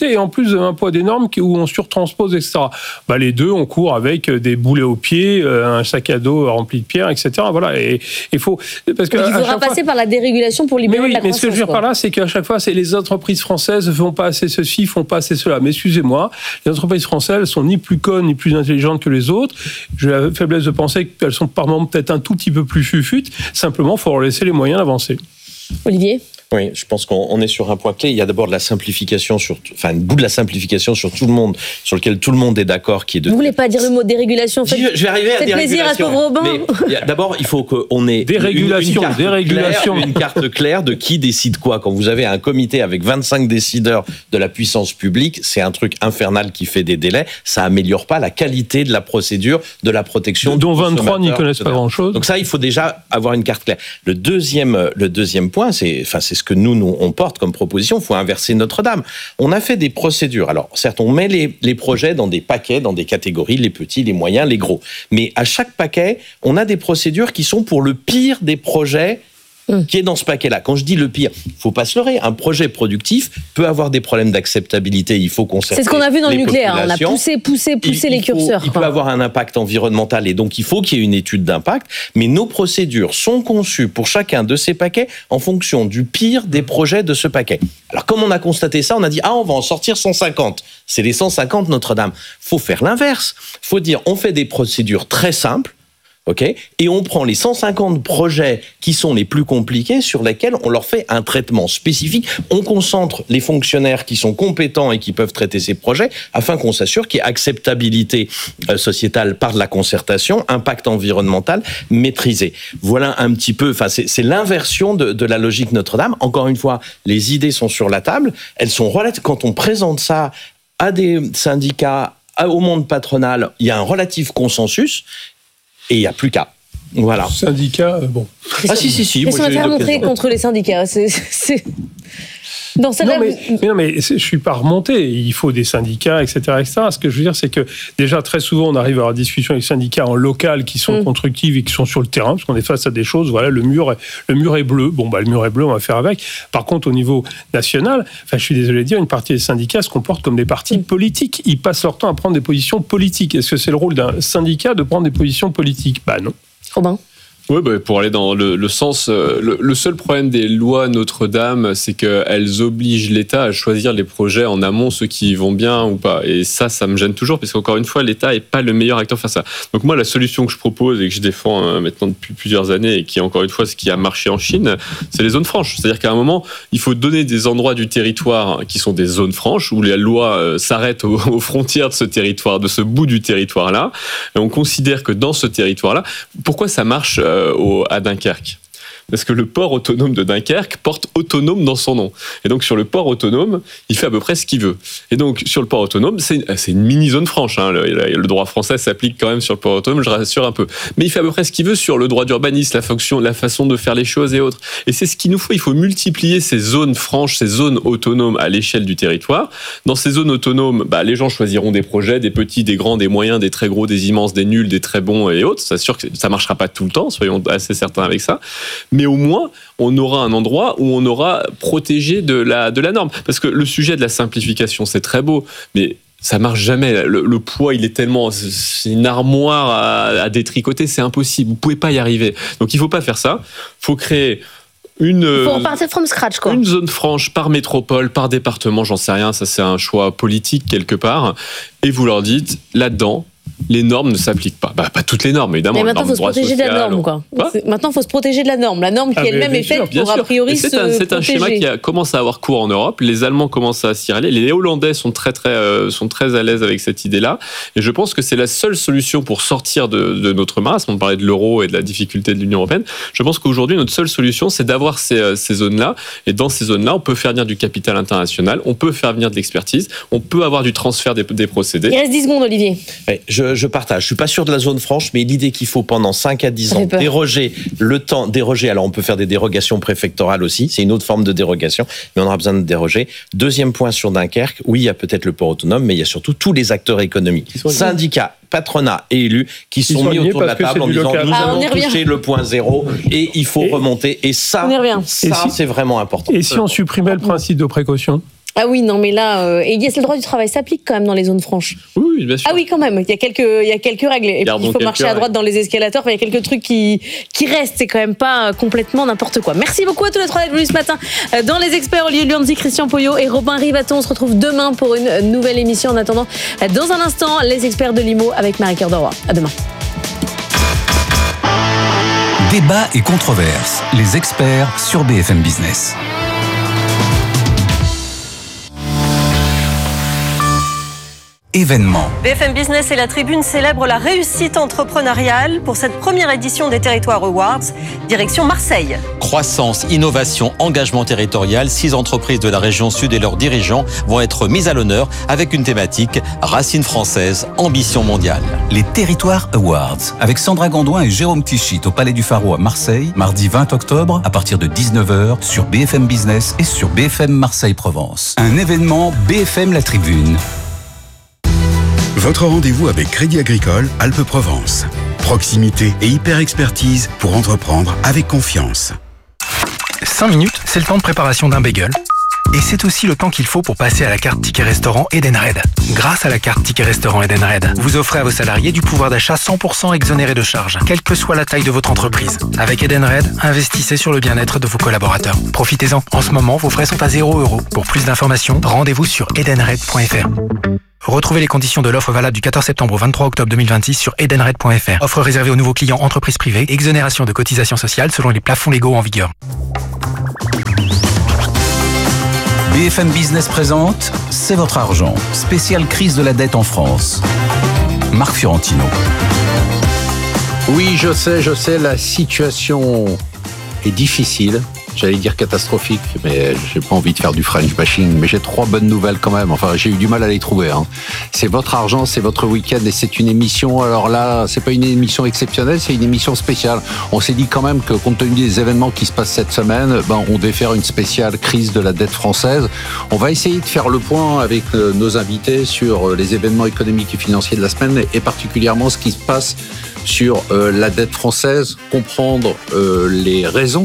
plus un poids des normes où on surtranspose, et cetera. Bah, les deux, on court avec des boulets aux pieds, un sac à dos rempli de pierres, et cetera. Voilà. Et il faut parce que il faudra passer fois... par la dérégulation pour libérer mais oui, de la croissance. Mais ce que je veux dire par là, c'est qu'à chaque fois, c'est les entreprises françaises ne font pas assez ceci, font pas assez cela. Mais excusez-moi, les entreprises françaises sont ni plus connes ni plus intelligentes que les autres. J'ai la faiblesse de penser qu'elles sont par moments peut-être un tout petit peu plus fufutes. Simplement, il faut leur laisser les moyens d'avancer. Olivier ? Oui, je pense qu'on est sur un point clé. Il y a d'abord de la simplification, sur, enfin, un bout de la simplification sur tout le monde, sur lequel tout le monde est d'accord. Qui est de... Vous voulez pas dire le mot dérégulation? Je, je vais arriver à dérégulation. Plaisir à ce pauvre Robin. D'abord, il faut qu'on ait dérégulation, une, une, carte dérégulation. Claire, une carte claire de qui décide quoi. Quand vous avez un comité avec vingt-cinq décideurs de la puissance publique, c'est un truc infernal qui fait des délais. Ça améliore pas la qualité de la procédure, de la protection. Dont vingt-trois n'y connaissent pas grand-chose. Donc ça, il faut déjà avoir une carte claire. Le deuxième, le deuxième point, c'est, enfin, c'est ce que nous, nous on porte comme proposition, il faut inverser Notre-Dame. On a fait des procédures. Alors, certes, on met les, les projets dans des paquets, dans des catégories, les petits, les moyens, les gros. Mais à chaque paquet, on a des procédures qui sont pour le pire des projets qui est dans ce paquet-là. Quand je dis le pire, il ne faut pas se leurrer. Un projet productif peut avoir des problèmes d'acceptabilité. Il faut concerter. C'est ce qu'on a vu dans le nucléaire. Populations. On a poussé, poussé, poussé il, les il faut, curseurs. Il quoi. peut avoir un impact environnemental et donc il faut qu'il y ait une étude d'impact. Mais nos procédures sont conçues pour chacun de ces paquets en fonction du pire des projets de ce paquet. Alors comme on a constaté ça, on a dit ah on va en sortir cent cinquante. C'est les cent cinquante Notre-Dame. Faut faire l'inverse. Faut dire on fait des procédures très simples. Okay, et on prend les cent cinquante projets qui sont les plus compliqués sur lesquels on leur fait un traitement spécifique. On concentre les fonctionnaires qui sont compétents et qui peuvent traiter ces projets afin qu'on s'assure qu'il y ait acceptabilité sociétale par de la concertation, impact environnemental maîtrisé. Voilà un petit peu, enfin c'est, c'est l'inversion de, de la logique Notre-Dame. Encore une fois, les idées sont sur la table. Elles sont relatives. Quand on présente ça à des syndicats, au monde patronal, il y a un relatif consensus. Et il n'y a plus qu'à. Voilà. Syndicat, euh, bon. Ah si, si, si. Qu'est-ce qu'on va faire montrer contre les syndicats c'est, c'est... Dans non, mais, mais non, mais je ne suis pas remonté. Il faut des syndicats, et cetera, et cetera. Ce que je veux dire, c'est que déjà, très souvent, on arrive à avoir des discussions avec les syndicats en local qui sont mmh. constructives et qui sont sur le terrain, parce qu'on est face à des choses. Voilà, le mur, est, le mur est bleu. Bon, bah, le mur est bleu, on va faire avec. Par contre, au niveau national, enfin, je suis désolé de dire, une partie des syndicats se comportent comme des partis mmh. politiques. Ils passent leur temps à prendre des positions politiques. Est-ce que c'est le rôle d'un syndicat de prendre des positions politiques? Bah non. Robin. Oui, bah, pour aller dans le, le sens, le, le seul problème des lois Notre-Dame, c'est qu'elles obligent l'État à choisir les projets en amont, ceux qui vont bien ou pas. Et ça, ça me gêne toujours, parce qu'encore une fois, l'État n'est pas le meilleur acteur pour faire ça. Donc moi, la solution que je propose et que je défends euh, maintenant depuis plusieurs années, et qui est encore une fois ce qui a marché en Chine, c'est les zones franches. C'est-à-dire qu'à un moment, il faut donner des endroits du territoire qui sont des zones franches, où la loi euh, s'arrête aux, aux frontières de ce territoire, de ce bout du territoire-là. Et on considère que dans ce territoire-là, pourquoi ça marche euh, Au, à Dunkerque? Parce que le port autonome de Dunkerque porte autonome dans son nom. Et donc, sur le port autonome, il fait à peu près ce qu'il veut. Et donc, sur le port autonome, c'est, c'est une mini-zone franche. Hein. Le, le droit français s'applique quand même sur le port autonome, je rassure un peu. Mais il fait à peu près ce qu'il veut sur le droit d'urbanisme, la fonction, la façon de faire les choses et autres. Et c'est ce qu'il nous faut. Il faut multiplier ces zones franches, ces zones autonomes à l'échelle du territoire. Dans ces zones autonomes, bah, les gens choisiront des projets, des petits, des grands, des moyens, des très gros, des immenses, des nuls, des très bons et autres. C'est sûr que ça ne marchera pas tout le temps, soyons assez certains avec ça. Mais au moins, on aura un endroit où on aura protégé de la, de la norme. Parce que le sujet de la simplification, c'est très beau, mais ça marche jamais. Le, le poids, il est tellement... C'est une armoire à, à détricoter, c'est impossible. Vous pouvez pas y arriver. Donc, il faut pas faire ça. Il faut créer... Une, Il faut repartir from scratch, quoi. Une zone franche par métropole, par département, j'en sais rien. Ça, c'est un choix politique quelque part. Et vous leur dites, là-dedans, les normes ne s'appliquent pas. Bah, pas toutes les normes, évidemment. Mais maintenant, il faut se protéger social, de la norme, quoi. quoi maintenant, il faut se protéger de la norme. La norme qui ah, elle-même est faite pour, sûr. a priori, se protéger. C'est un schéma qui a, commence à avoir cours en Europe. Les Allemands commencent à s'y rallier. Les Hollandais sont très, très, euh, sont très à l'aise avec cette idée-là. Et je pense que c'est la seule solution pour sortir de, de notre marasme. On parlait de l'euro et de la difficulté de l'Union européenne. Je pense qu'aujourd'hui, notre seule solution, c'est d'avoir ces, ces zones-là. Et dans ces zones-là, on peut faire venir du capital international, on peut faire venir de l'expertise, on peut avoir du transfert des, des procédés. Il reste dix secondes, Olivier. Ouais, je, je partage. Je suis pas sûr de la zone franche, mais l'idée qu'il faut pendant cinq à dix ans déroger le temps, déroger, alors on peut faire des dérogations préfectorales aussi, c'est une autre forme de dérogation, mais on aura besoin de déroger. Deuxième point sur Dunkerque, oui, il y a peut-être le port autonome, mais il y a surtout tous les acteurs économiques, syndicats, patronat et élus qui sont, sont mis autour de la table en disant nous ah, allons toucher le point zéro et il faut et remonter. Et ça, ça et si, c'est vraiment important. Et si on supprimait le principe de précaution ? Ah oui, non, mais là, euh, et le droit du travail s'applique quand même dans les zones franches. Oui, bien sûr. Ah oui, quand même. Il y a quelques, il y a quelques règles. Et puis, il faut marcher à droite règles. Dans les escalators. Enfin, il y a quelques trucs qui, qui restent. C'est quand même pas complètement n'importe quoi. Merci beaucoup à tous les trois d'être venus ce matin dans Les Experts. Olivier Luanzi, Christian Poyot et Robin Rivaton. On se retrouve demain pour une nouvelle émission. En attendant, dans un instant, Les Experts de l'I M O avec Marie-Cœur de Roy. À demain. Débat et controverses. Les experts sur B F M Business. Événement. B F M Business et la Tribune célèbrent la réussite entrepreneuriale pour cette première édition des Territoires Awards. Direction Marseille. Croissance, innovation, engagement territorial, six entreprises de la région sud et leurs dirigeants vont être mises à l'honneur avec une thématique racines françaises, ambition mondiale. Les Territoires Awards avec Sandra Gondouin et Jérôme Tichit au Palais du Pharo à Marseille, mardi vingt octobre à partir de dix-neuf heures sur B F M Business et sur B F M Marseille-Provence. Un événement B F M La Tribune. Votre rendez-vous avec Crédit Agricole Alpes-Provence. Proximité et hyper-expertise pour entreprendre avec confiance. cinq minutes, c'est le temps de préparation d'un bagel. Et c'est aussi le temps qu'il faut pour passer à la carte Ticket Restaurant Edenred. Grâce à la carte Ticket Restaurant Edenred, vous offrez à vos salariés du pouvoir d'achat cent pour cent exonéré de charges, quelle que soit la taille de votre entreprise. Avec Edenred, investissez sur le bien-être de vos collaborateurs. Profitez-en. En ce moment, vos frais sont à zéro euro. Pour plus d'informations, rendez-vous sur edenred point f r. Retrouvez les conditions de l'offre valable du quatorze septembre au vingt-trois octobre deux mille vingt-six sur edenred point f r. Offre réservée aux nouveaux clients entreprises privées. Exonération de cotisations sociales selon les plafonds légaux en vigueur. B F M Business présente C'est votre argent. Spéciale crise de la dette en France. Marc Fiorentino. Oui, je sais, je sais, la situation est difficile. J'allais dire catastrophique, mais j'ai pas envie de faire du French bashing, mais j'ai trois bonnes nouvelles quand même. Enfin, j'ai eu du mal à les trouver. Hein. C'est votre argent, c'est votre week-end et c'est une émission. Alors là, c'est pas une émission exceptionnelle, c'est une émission spéciale. On s'est dit quand même que compte tenu des événements qui se passent cette semaine, ben, on devait faire une spéciale crise de la dette française. On va essayer de faire le point avec euh, nos invités sur euh, les événements économiques et financiers de la semaine et particulièrement ce qui se passe sur euh, la dette française, comprendre euh, les raisons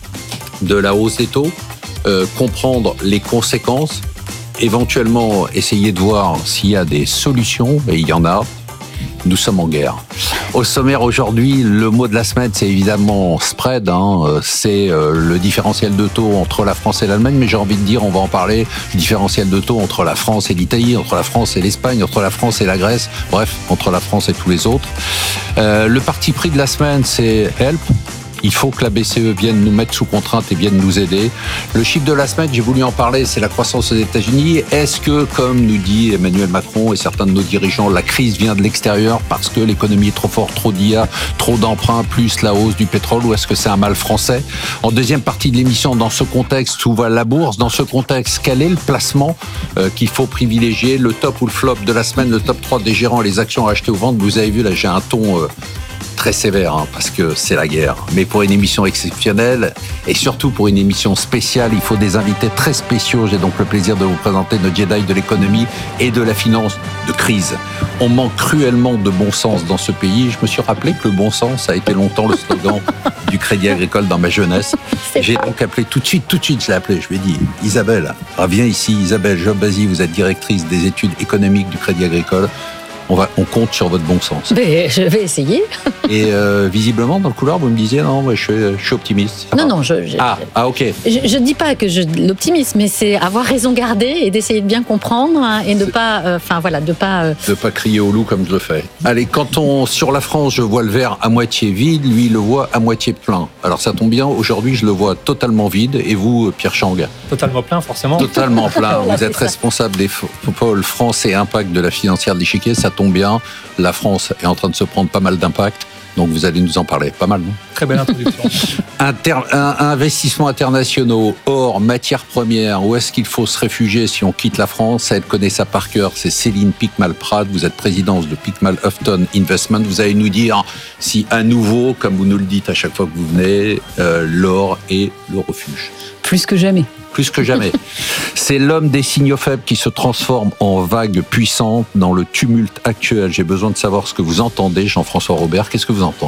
de la hausse des taux, euh, comprendre les conséquences, éventuellement essayer de voir s'il y a des solutions, et il y en a. Nous sommes en guerre. Au sommaire aujourd'hui, le mot de la semaine, c'est évidemment spread, hein, c'est euh, le différentiel de taux entre la France et l'Allemagne, mais j'ai envie de dire, on va en parler, le différentiel de taux entre la France et l'Italie, entre la France et l'Espagne, entre la France et la Grèce, bref, entre la France et tous les autres. Euh, le parti pris de la semaine, c'est Help. Il faut que la B C E vienne nous mettre sous contrainte et vienne nous aider. Le chiffre de la semaine, j'ai voulu en parler, c'est la croissance aux États-Unis. Est-ce que, comme nous dit Emmanuel Macron et certains de nos dirigeants, la crise vient de l'extérieur parce que l'économie est trop forte, trop d'I A, trop d'emprunts, plus la hausse du pétrole, ou est-ce que c'est un mal français? En deuxième partie de l'émission, dans ce contexte, où va la bourse? Dans ce contexte, quel est le placement euh, qu'il faut privilégier? Le top ou le flop de la semaine, le top trois des gérants, les actions achetées ou vendues. Vous avez vu, là, j'ai un ton... Euh, très sévère, hein, parce que c'est la guerre. Mais pour une émission exceptionnelle, et surtout pour une émission spéciale, il faut des invités très spéciaux. J'ai donc le plaisir de vous présenter nos Jedi de l'économie et de la finance de crise. On manque cruellement de bon sens dans ce pays. Je me suis rappelé que le bon sens a été longtemps le slogan du Crédit Agricole dans ma jeunesse. J'ai donc appelé tout de suite, tout de suite, je l'ai appelé, je lui ai dit, Isabelle, viens ici, Isabelle Jobazy, vous êtes directrice des études économiques du Crédit Agricole. On, va, on compte sur votre bon sens. Mais je vais essayer. Et euh, visiblement, dans le couloir, vous me disiez, non, moi, je, suis, je suis optimiste. Non, non, je... je ah, ah, ok. Je ne dis pas que je l'optimisme, mais c'est avoir raison gardée et d'essayer de bien comprendre hein, et de ne pas... Enfin, euh, voilà, de pas... Euh... De pas crier au loup comme je le fais. Allez, quand on... Sur la France, je vois le verre à moitié vide, lui, il le voit à moitié plein. Alors, ça tombe bien, aujourd'hui, je le vois totalement vide. Et vous, Pierre Chang? Totalement plein, forcément. Totalement plein. Voilà, vous êtes responsable des pôles France et Impact de la financière de l'échiquier. Ça tombe bien. La France est en train de se prendre pas mal d'impact. Donc vous allez nous en parler. Pas mal, non? Très belle introduction. Inter- un, investissements internationaux, or matières premières, où est-ce qu'il faut se réfugier si on quitte la France? Elle connaît ça par cœur, c'est Céline Picmal-Pratt, vous êtes présidente de Picmal-Houghton Investment. Vous allez nous dire si à nouveau, comme vous nous le dites à chaque fois que vous venez, euh, l'or est le refuge. Plus que jamais. Plus que jamais. C'est l'homme des signaux faibles qui se transforme en vague puissante dans le tumulte actuel. J'ai besoin de savoir ce que vous entendez, Jean-François Robert. Qu'est-ce que vous entendez?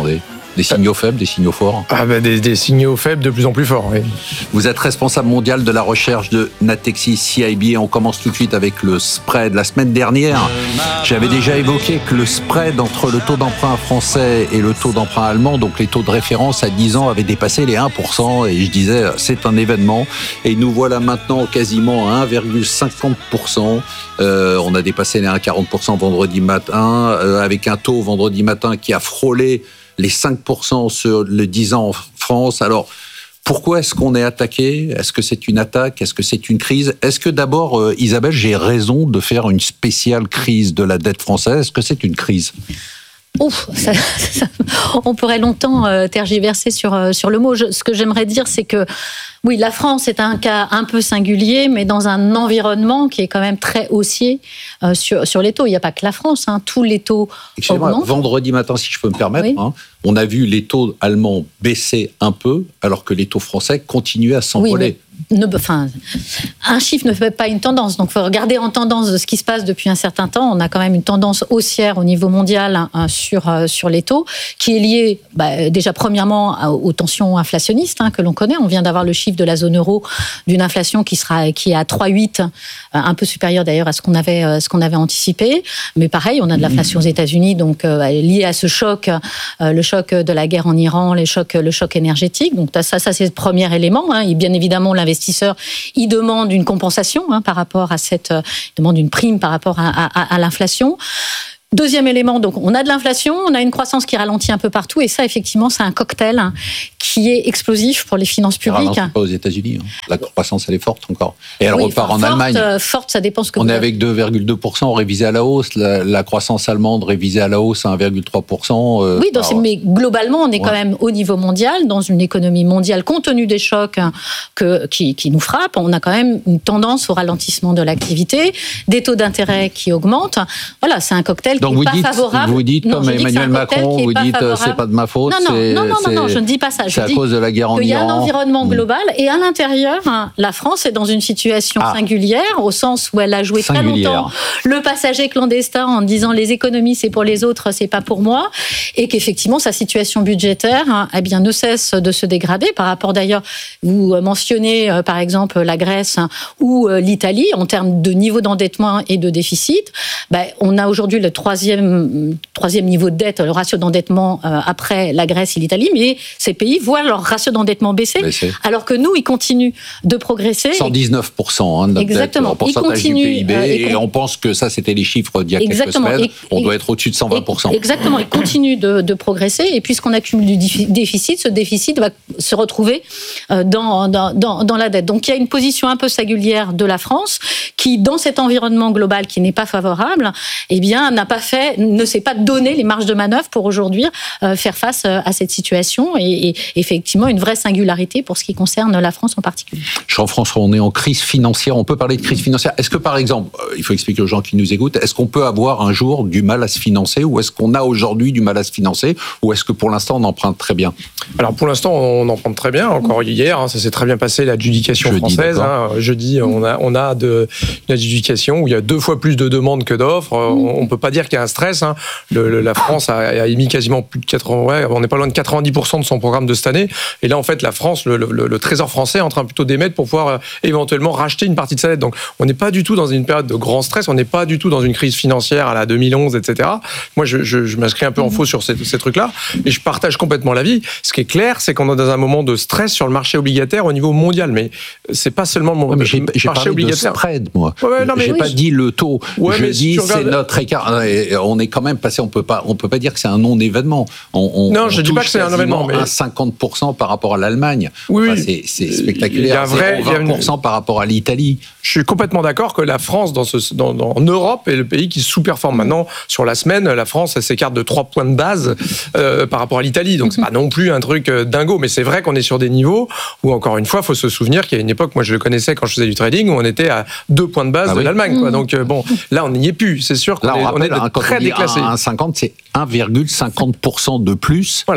Des signaux faibles, des signaux forts? Ah ben des, des signaux faibles de plus en plus forts, oui. Vous êtes responsable mondial de la recherche de Natixis C I B et on commence tout de suite avec le spread. La semaine dernière, j'avais déjà évoqué que le spread entre le taux d'emprunt français et le taux d'emprunt allemand, donc les taux de référence à dix ans, avait dépassé les un pour cent et je disais c'est un événement. Et nous voilà maintenant quasiment à un virgule cinquante pour cent. Euh, on a dépassé les un virgule quarante pour cent vendredi matin, euh, avec un taux vendredi matin qui a frôlé les cinq pour cent sur le dix ans en France. Alors, pourquoi est-ce qu'on est attaqué? Est-ce que c'est une attaque? Est-ce que c'est une crise? Est-ce que d'abord, euh, Isabelle, j'ai raison de faire une spéciale crise de la dette française? Est-ce que c'est une crise? Ouf, ça, ça, on pourrait longtemps euh, tergiverser sur, euh, sur le mot. Je, ce que j'aimerais dire, c'est que oui, la France est un cas un peu singulier, mais dans un environnement qui est quand même très haussier euh, sur, sur les taux. Il n'y a pas que la France, hein, tous les taux augmentent. Vendredi matin, si je peux me permettre, oui. hein, on a vu les taux allemands baisser un peu, alors que les taux français continuaient à s'envoler. Oui, Ne, enfin, un chiffre ne fait pas une tendance. Donc, il faut regarder en tendance de ce qui se passe depuis un certain temps. On a quand même une tendance haussière au niveau mondial hein, sur, euh, sur les taux, qui est liée bah, déjà premièrement aux tensions inflationnistes hein, que l'on connaît. On vient d'avoir le chiffre de la zone euro d'une inflation qui, sera, qui est à trois virgule huit, euh, un peu supérieure d'ailleurs à ce qu'on avait, euh, ce qu'on avait anticipé. Mais pareil, on a de l'inflation aux États-Unis, donc euh, liée à ce choc, euh, le choc de la guerre en Iran, les chocs, le choc énergétique. Donc ça, ça c'est le premier élément. Hein. Et bien évidemment, l'investisseur, il demande une compensation hein, par rapport à cette, euh, il demande une prime par rapport à, à, à l'inflation. Deuxième élément, donc on a de l'inflation, on a une croissance qui ralentit un peu partout, et ça, effectivement, c'est un cocktail qui est explosif pour les finances publiques. Ça ralentit pas aux États-Unis. Hein. La croissance, elle est forte encore. Et elle oui, repart forte, en Allemagne. Euh, forte, ça dépend ce que on vous est avez. avec deux virgule deux pour cent révisé à la hausse. La, la croissance allemande révisée à la hausse à un virgule trois pour cent. Euh, oui, donc alors, mais globalement, on est ouais. quand même au niveau mondial, dans une économie mondiale, compte tenu des chocs hein, que, qui, qui nous frappent. On a quand même une tendance au ralentissement de l'activité, des taux d'intérêt qui augmentent. Voilà, c'est un cocktail donc qui n'est pas dites, favorable. Vous dites, non, comme Emmanuel Macron, vous dites, c'est pas de ma faute. Non, non, c'est, non, non, c'est, non, non, je ne dis pas ça. Je c'est à dis cause de la guerre en Iran. Il y a un environnement global et à l'intérieur, hein, la France est dans une situation ah. singulière, au sens où elle a joué singulière. très longtemps le passager clandestin en disant les économies c'est pour les autres, c'est pas pour moi, et qu'effectivement sa situation budgétaire hein, eh bien, ne cesse de se dégrader par rapport d'ailleurs, vous mentionnez euh, par exemple la Grèce hein, ou euh, l'Italie en termes de niveau d'endettement et de déficit. Ben, on a aujourd'hui le troisième, troisième niveau de dette, le ratio d'endettement euh, après la Grèce et l'Italie, mais ces pays voient leur ratio d'endettement baisser, baisser. alors que nous, ils continuent de progresser. cent dix-neuf pour cent hein, de notre Exactement. dette, en pourcentage du P I B, euh, et, et on pense que ça, c'était les chiffres d'il y a Exactement. quelques semaines. Et, on doit être au-dessus de cent vingt pour cent. Exactement, ils continuent de, de progresser, et puisqu'on accumule du déficit, ce déficit va se retrouver dans, dans, dans, dans la dette. Donc il y a une position un peu singulière de la France, qui, dans cet environnement global qui n'est pas favorable, eh bien, n'a pas fait, ne s'est pas donné les marges de manœuvre pour aujourd'hui euh, faire face à cette situation, et, et effectivement une vraie singularité pour ce qui concerne la France en particulier. Jean-François, on est en crise financière, on peut parler de crise financière. Est-ce que par exemple, il faut expliquer aux gens qui nous écoutent, est-ce qu'on peut avoir un jour du mal à se financer, ou est-ce qu'on a aujourd'hui du mal à se financer, ou est-ce que pour l'instant on emprunte très bien? Alors pour l'instant on emprunte très bien, encore hier, hein, ça s'est très bien passé l'adjudication jeudi, française. Hein, jeudi on a, on a de, une adjudication où il y a deux fois plus de demandes que d'offres. On ne peut pas dire qu'il y a un stress. Hein. Le, le, la France a, a émis quasiment plus de quatre-vingts, ouais, on n'est pas loin de quatre-vingt-dix pour cent de son programme de cette année. Et là en fait la France, le, le, le Trésor français est en train plutôt d'émettre pour pouvoir euh, éventuellement racheter une partie de sa dette. Donc on n'est pas du tout dans une période de grand stress, on n'est pas du tout dans une crise financière à la deux mille onze, et cetera. Moi je, je, je m'inscris un peu en faux sur ces, ces trucs-là, et je partage complètement l'avis. Ce qui est clair, c'est qu'on est dans un moment de stress sur le marché obligataire au niveau mondial, mais c'est pas seulement le, ouais, mais j'ai, j'ai marché obligataire. De spread, moi. Ouais, ouais, non, mais j'ai oui, pas je... dit le taux. Ouais, je dis dis si c'est regardes... notre écart. On est quand même passé. On peut pas. On peut pas dire que c'est un non-événement. On, on, non, on je dis pas que c'est un événement, mais un cinquante pour cent par rapport à l'Allemagne. Oui, enfin, c'est, c'est spectaculaire. Il y a un vrai, c'est vingt pour cent une... par rapport à l'Italie. Je suis complètement d'accord que la France, dans ce, dans, dans, en Europe, est le pays qui sous-performe. Maintenant, sur la semaine, la France elle s'écarte de trois points de base euh, par rapport à l'Italie. Donc, c'est pas non plus un truc dingo. Mais c'est vrai qu'on est sur des niveaux où, encore une fois, il faut se souvenir qu'il y a une époque, moi je le connaissais quand je faisais du trading, où on était à deux points de base ah de oui. l'Allemagne. Quoi. Donc, euh, bon, là, on n'y est plus. C'est sûr qu'on là, on est, rappelle, on est hein, très déclassé. un virgule cinquante, c'est un virgule cinquante pour cent de plus. Voilà.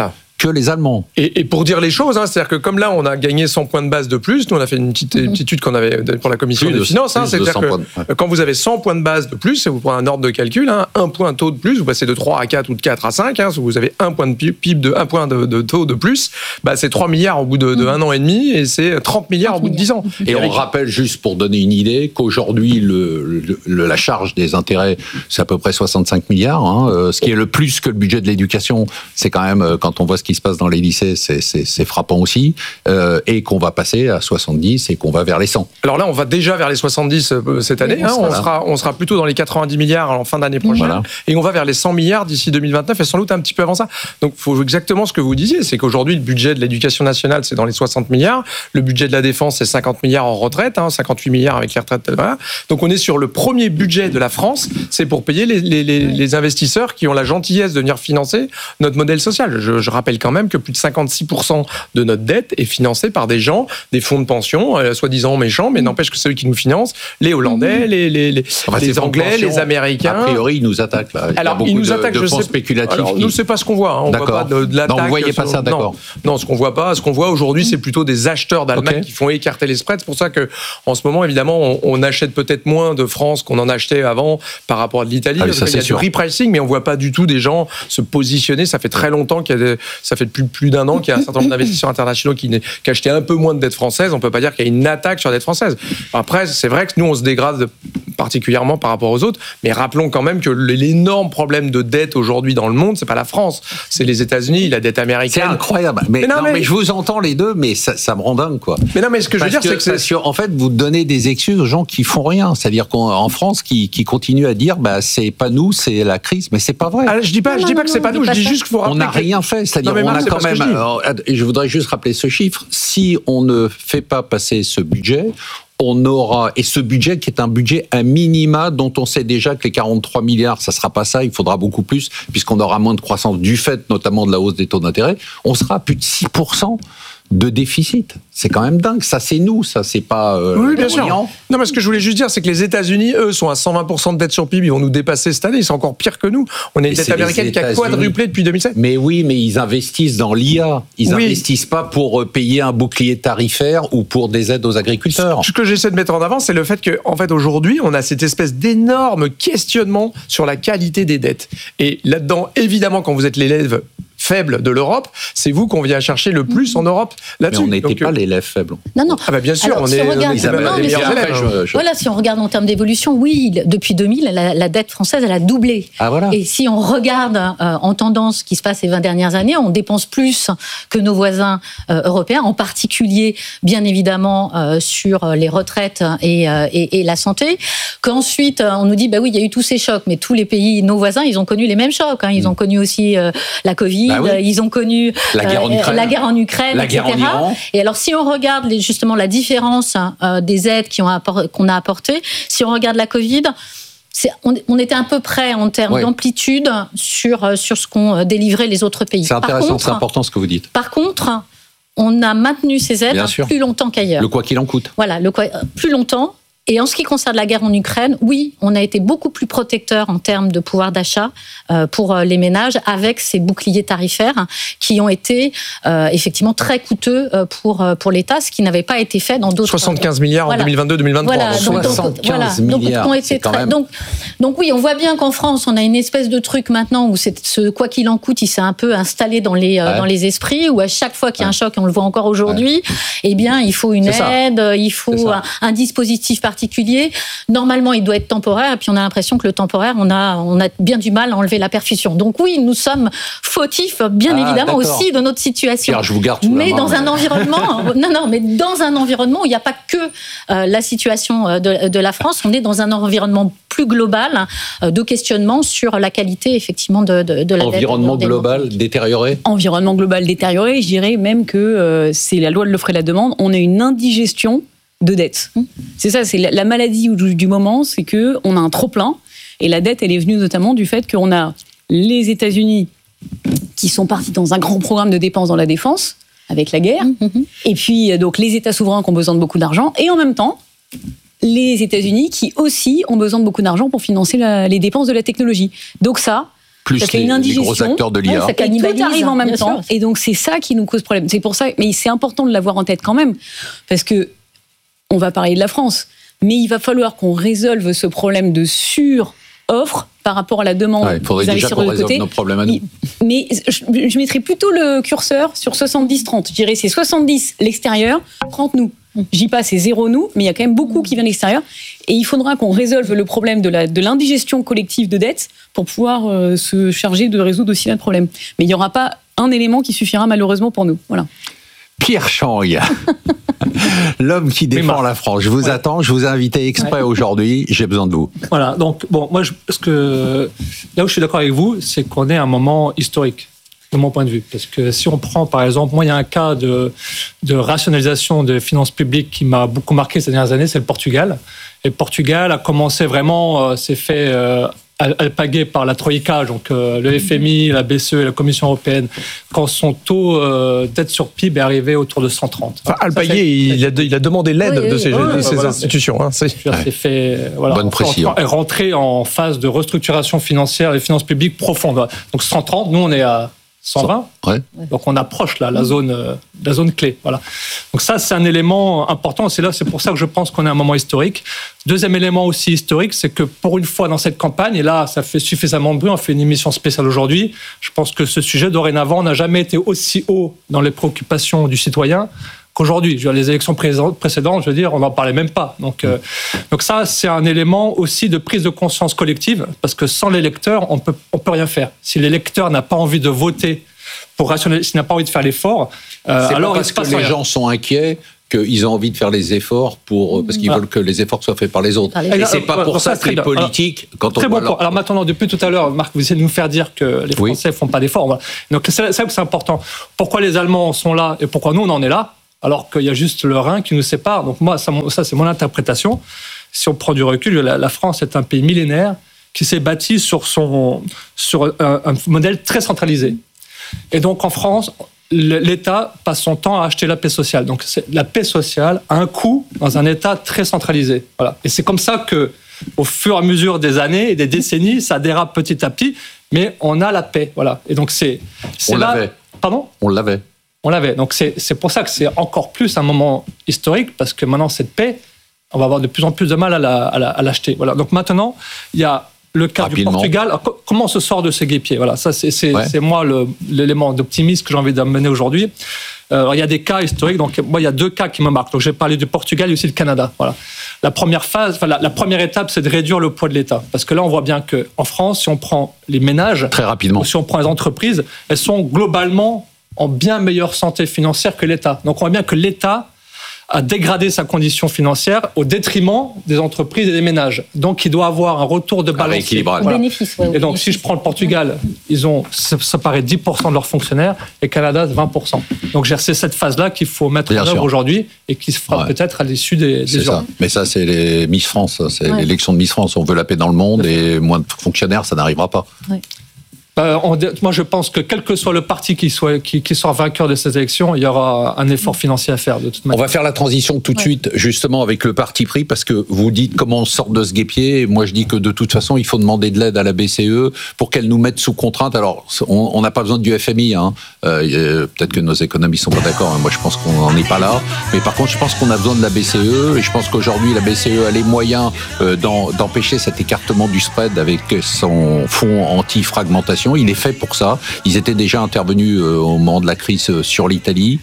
que les Allemands. Et, et pour dire les choses, hein, c'est-à-dire que comme là, on a gagné cent points de base de plus, nous on a fait une petite, une petite étude qu'on avait pour la commission Plus des de- finances, hein, plus de c'est-à-dire cent que points de- ouais. quand vous avez cent points de base de plus, et vous prenez un ordre de calcul, hein, un point taux de plus, vous passez de trois à quatre ou de quatre à cinq, hein, si vous avez un point de P I B de un point de, de taux de plus, bah, c'est trois milliards au bout de, de un an et demi, et c'est trente milliards au bout de dix ans. Et on avec- rappelle, juste pour donner une idée, qu'aujourd'hui, le, le- le- la charge des intérêts, c'est à peu près soixante-cinq milliards, hein, euh, ce qui est le plus que le budget de l'éducation. C'est quand même, euh, quand on voit ce qui se passe dans les lycées, c'est, c'est, c'est frappant aussi, euh, et qu'on va passer à soixante-dix et qu'on va vers les cent. Alors là, on va déjà vers les soixante-dix euh, cette année. Oui, hein, on, voilà. sera, on sera plutôt dans les quatre-vingt-dix milliards en fin d'année prochaine. Voilà. Et on va vers les cent milliards d'ici deux mille vingt-neuf et sans doute un petit peu avant ça. Donc, il faut exactement ce que vous disiez. C'est qu'aujourd'hui, le budget de l'éducation nationale, c'est dans les soixante milliards. Le budget de la défense, c'est cinquante milliards en retraite, hein, cinquante-huit milliards avec les retraites. Voilà. Donc, on est sur le premier budget de la France. C'est pour payer les, les, les, les investisseurs qui ont la gentillesse de venir financer notre modèle social. Je, je rappelle quand même que plus de cinquante-six pour cent de notre dette est financée par des gens, des fonds de pension, euh, soi-disant méchants, mais n'empêche que ceux qui nous financent, les Hollandais, les, les, les, Enfin, ces les fonds de Anglais, pension, les Américains. A priori, ils nous attaquent là. Il y a Alors, beaucoup ils nous de, attaquent, de je fonds sais. spéculatifs. Alors, qui- nous, c'est pas ce qu'on voit. Hein. On D'accord. voit pas de, de l'attaque. Non, vous voyez pas sur- ça, d'accord. Non, non, ce qu'on voit pas, ce qu'on voit aujourd'hui, c'est plutôt des acheteurs d'Allemagne Ok. qui font écarter les spreads. C'est pour ça que, en ce moment, évidemment, on, on achète peut-être moins de France qu'on en achetait avant par rapport à l'Italie. Ah oui, Parce ça, qu'il y a c'est sûr. du repricing, mais on voit pas du tout des gens se positionner. Ça fait très longtemps qu'il y a des, ça fait plus, plus d'un an qu'il y a un certain nombre d'investisseurs internationaux qui, n'est- qui achetaient un peu moins de dettes françaises. On peut pas dire qu'il y a une attaque sur la dette française. Après, c'est vrai que nous, on se dégrade particulièrement par rapport aux autres, mais rappelons quand même que l'énorme problème de dette aujourd'hui dans le monde, c'est pas la France, c'est les États-Unis, la dette C'est américaine. incroyable. Mais, Mais non, non, mais- mais je vous entends les deux, mais ça, ça me rend dingue, quoi. Mais non, mais ce que je veux Parce dire, c'est que c'est- parce que, en fait, vous donnez des excuses aux gens qui font rien. C'est-à-dire qu'en France, qui, qui continuent à dire, bah, c'est pas nous, c'est la crise. Mais c'est pas vrai. Ah, je dis pas, je dis pas que c'est pas nous, je dis juste qu'il faut On rappeler n'a que- rien fait. C'est-à-dire, Non, mais on Marc, a c'est quand pas ce que même. je dis. alors, et je voudrais juste rappeler ce chiffre. Si on ne fait pas passer ce budget, on aura, et ce budget qui est un budget à minima dont on sait déjà que les quarante-trois milliards, ça sera pas ça, il faudra beaucoup plus, puisqu'on aura moins de croissance du fait notamment de la hausse des taux d'intérêt, on sera à plus de six pour cent de déficit. C'est quand même dingue. Ça, c'est nous, ça, c'est pas. Euh, Oui, bien sûr. l'Orient. Non, mais ce que je voulais juste dire, c'est que les États-Unis, eux, sont à cent vingt pour cent de dette sur P I B. Ils vont nous dépasser cette année. C'est encore pire que nous. On a une Mais dette c'est les américaine qui a États-Unis. quadruplé depuis deux mille sept. Mais oui, mais ils investissent dans l'I A. Ils Oui. investissent pas pour euh, payer un bouclier tarifaire ou pour des aides aux agriculteurs. Ce que j'essaie de mettre en avant, c'est le fait que, en fait, aujourd'hui, on a cette espèce d'énorme questionnement sur la qualité des dettes. Et là-dedans, évidemment, quand vous êtes l'élève faible de l'Europe, c'est vous qu'on vient chercher le plus en Europe Mais là-dessus. on n'était Donc, pas euh, l'élève faible. Non, non. Ah bah bien sûr, Alors, on si est, on regarde- on est non, les mais meilleurs si on- élèves. je- je- Voilà, si on regarde en termes d'évolution, oui, depuis deux mille, la, la dette française, elle a doublé. Ah, voilà. Et si on regarde euh, en tendance ce qui se passe ces vingt dernières années, on dépense plus que nos voisins euh, européens, en particulier, bien évidemment, euh, sur les retraites et, euh, et, et la santé. Qu'ensuite, euh, on nous dit, bah oui, il y a eu tous ces chocs, mais tous les pays, nos voisins, ils ont connu les mêmes chocs. Hein. Ils ont connu aussi euh, la Covid, Bah oui. euh, ils ont connu La guerre en euh, Ukraine. la guerre en Ukraine, La et cetera. guerre en Iran. Et alors, si on regarde les- justement la différence euh, des aides qui ont appor- qu'on a apportées, si on regarde la Covid, c'est- on, on était à peu près en termes Oui. d'amplitude sur, euh, sur ce qu'ont euh, délivré les autres pays. C'est Par intéressant, contre, c'est important ce que vous dites. Par contre, on a maintenu ces aides Bien sûr. plus longtemps qu'ailleurs. Le quoi qu'il en coûte. Voilà, le quoi, plus longtemps. Et en ce qui concerne la guerre en Ukraine, oui, on a été beaucoup plus protecteur en termes de pouvoir d'achat euh, pour euh, les ménages avec ces boucliers tarifaires hein, qui ont été euh, effectivement très coûteux euh, pour, euh, pour l'État, ce qui n'avait pas été fait dans d'autres... soixante-quinze milliards en Voilà. deux mille vingt-deux deux mille vingt-trois. Voilà, donc, donc, donc, soixante-quinze voilà, donc, milliards, ont été c'est quand très- même- donc, donc oui, on voit bien qu'en France, on a une espèce de truc maintenant où c'est ce quoi qu'il en coûte, il s'est un peu installé dans les euh, Ouais. dans les esprits, où à chaque fois qu'il y a un choc, et on le voit encore aujourd'hui, eh bien, il faut une C'est ça. aide, il C'est faut ça. un, un dispositif particulier. Normalement, il doit être temporaire, et puis on a l'impression que le temporaire, on a on a bien du mal à enlever la perfusion. Donc oui, nous sommes fautifs, bien Ah, évidemment d'accord. aussi de notre situation. Pierre, je vous garde sous la mais main, dans mais- un environnement, non, non, mais dans un environnement où il n'y a pas que euh, la situation euh, de, de la France, on est dans un environnement plus global euh, de questionnement sur la qualité effectivement de, de, de la dette. Environnement des- des- global détérioré. Environnement global détérioré, je dirais même que euh, c'est la loi de l'offre et la demande. On a une indigestion de dette. C'est ça, c'est la, la maladie du, du moment, c'est que on a un trop plein et la dette, elle est venue notamment du fait qu'on a les États-Unis qui sont partis dans un grand programme de dépenses dans la défense avec la guerre, et puis donc les États souverains qui ont besoin de beaucoup d'argent, et en même temps les États-Unis qui aussi ont besoin de beaucoup d'argent pour financer la- les dépenses de la technologie. Donc ça, Plus ça fait les, une indigestion. les gros acteurs de l'I A. Ouais, ça cannibalise, tout arrive en même bien temps. sûr. Et donc, c'est ça qui nous cause problème. C'est pour ça, mais c'est important de l'avoir en tête quand même. Parce que, on va parler de la France, mais il va falloir qu'on résolve ce problème de sur-offre par rapport à la demande. Il ouais, faudrait déjà qu'on résolve nos problèmes à nous. Mais je, je mettrais plutôt le curseur sur soixante-dix trente. Je dirais c'est soixante-dix l'extérieur, trente nous. Je dis pas c'est zéro nous, mais il y a quand même beaucoup qui viennent de l'extérieur. Et il faudra qu'on résolve le problème de, la, de l'indigestion collective de dette pour pouvoir euh, se charger de résoudre aussi notre problème. Mais il n'y aura pas un élément qui suffira malheureusement pour nous. Voilà. Pierre Changue, l'homme qui défend la France. Je vous ouais. attends, je vous ai invité exprès ouais. aujourd'hui, j'ai besoin de vous. Voilà, donc bon, moi, je, parce que là où je suis d'accord avec vous, c'est qu'on est à un moment historique, de mon point de vue. Parce que si on prend, par exemple, moi, il y a un cas de, de rationalisation des finances publiques qui m'a beaucoup marqué ces dernières années, c'est le Portugal. Et le Portugal a commencé vraiment, euh, s'est fait euh, alpaguer par la Troïka, donc euh, le F M I, la B C E et la Commission européenne, quand son taux euh, dette sur P I B est arrivé autour de cent trente. Enfin, alpaguer, il a, il a demandé l'aide oui, de ces, oui, de ces voilà, institutions. Hein, c'est c'est fait, voilà, bonne précision. Est rentré en phase de restructuration financière et finances publiques profonde. Donc cent trente, nous on est à cent vingt, ouais. Donc on approche là la zone, euh, la zone clé. Voilà. Donc ça c'est un élément important. C'est là, c'est pour ça que je pense qu'on est à un moment historique. Deuxième élément aussi historique, c'est que pour une fois dans cette campagne, et là ça fait suffisamment de bruit, on fait une émission spéciale aujourd'hui. Je pense que ce sujet dorénavant n'a jamais été aussi haut dans les préoccupations du citoyen qu'aujourd'hui. Je veux dire, les élections précédentes, je veux dire, on n'en parlait même pas. Donc, euh, donc ça, c'est un élément aussi de prise de conscience collective, parce que sans l'électeur, on peut, on peut rien faire. Si l'électeur n'a pas envie de voter pour rationaliser, s'il n'a pas envie de faire l'effort, euh, c'est alors pas parce il se passe que les rien. gens sont inquiets qu'ils ont envie de faire les efforts pour, parce qu'ils ah. veulent que les efforts soient faits par les autres. Et c'est pas pour ça que les politiques, alors, quand on très voit bon leur... Alors maintenant, depuis tout à l'heure, Marc, vous essayez de nous faire dire que les Français oui. font pas d'efforts. Voilà. Donc c'est ça que c'est important. Pourquoi les Allemands sont là et pourquoi nous on en est là, alors qu'il y a juste le Rhin qui nous sépare. Donc moi, ça, ça c'est mon interprétation. Si on prend du recul, la, la France est un pays millénaire qui s'est bâti sur, son, sur un, un modèle très centralisé. Et donc en France, l'État passe son temps à acheter la paix sociale. Donc la paix sociale a un coût dans un État très centralisé. Voilà. Et c'est comme ça que, au fur et à mesure des années et des décennies, ça dérape petit à petit, mais on a la paix. Voilà. Et donc c'est, c'est on là... l'avait. Pardon ? On l'avait. On l'avait. Donc c'est, c'est pour ça que c'est encore plus un moment historique, parce que maintenant cette paix, on va avoir de plus en plus de mal à, la, à, la, à l'acheter. Voilà. Donc maintenant, il y a le cas Rapidement. du Portugal. Alors, comment on se sort de ce guêpier ? Voilà, ça c'est, c'est, ouais. c'est moi le, l'élément d'optimisme que j'ai envie d'amener aujourd'hui. Euh, il y a des cas historiques. Donc moi, il y a deux cas qui me marquent. Donc j'ai parlé du Portugal et aussi le Canada. Voilà. La première phase, enfin, la, la première étape, c'est de réduire le poids de l'État, parce que là, on voit bien que en France, si on prend les ménages, très rapidement, ou si on prend les entreprises, elles sont globalement en bien meilleure santé financière que l'État. Donc on voit bien que l'État a dégradé sa condition financière au détriment des entreprises et des ménages. Donc il doit avoir un retour de balance. Voilà. Bénéfice, ouais, et donc bénéfice. Si je prends le Portugal, ils ont, ça, ça paraît dix pour cent de leurs fonctionnaires, et Canada vingt pour cent. Donc c'est cette phase-là qu'il faut mettre Bien en œuvre aujourd'hui et qui se fera ouais. peut-être à l'issue des, des urnes. Mais ça, c'est les Miss France, c'est ouais. l'élection de Miss France. On veut la paix dans le monde et moins de fonctionnaires, ça n'arrivera pas. Ouais. Euh, on, moi, je pense que quel que soit le parti qui soit, qui, qui soit vainqueur de cette élection, il y aura un effort financier à faire de toute manière. On va faire la transition tout de ouais. suite, justement, avec le parti pris, parce que vous dites comment on sort de ce guêpier. Moi, je dis que de toute façon, il faut demander de l'aide à la B C E pour qu'elle nous mette sous contrainte. Alors, on n'a pas besoin du F M I. Hein. Euh, peut-être que nos économistes sont pas d'accord. Hein. Moi, je pense qu'on n'en est pas là. Mais par contre, je pense qu'on a besoin de la B C E. Et je pense qu'aujourd'hui, la B C E a les moyens euh, d'en, d'empêcher cet écartement du spread avec son fonds anti-fragmentation. Il est fait pour ça. Ils étaient déjà intervenus euh, au moment de la crise euh, sur l'Italie.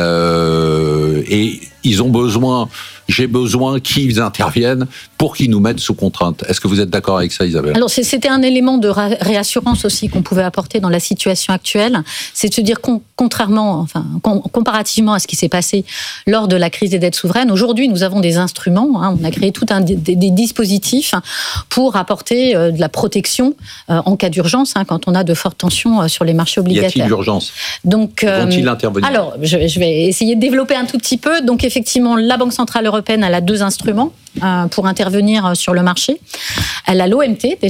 Euh, et ils ont besoin, j'ai besoin qu'ils interviennent pour qu'ils nous mettent sous contrainte. Est-ce que vous êtes d'accord avec ça, Isabelle ? Alors, c'était un élément de réassurance aussi qu'on pouvait apporter dans la situation actuelle. C'est de se dire, qu'on, contrairement, enfin, comparativement à ce qui s'est passé lors de la crise des dettes souveraines, aujourd'hui, nous avons des instruments. Hein, on a créé tout un des, des dispositifs pour apporter euh, de la protection euh, en cas d'urgence, hein, quand on a de fortes tensions euh, sur les marchés obligataires. Y a-t-il urgence ? Donc, euh, vont-ils intervenir ? Alors, je, je vais essayer de développer un tout petit peu. Donc, effectivement, la Banque centrale européenne, elle a deux instruments euh, pour intervenir sur le marché. Elle a l'O M T déjà,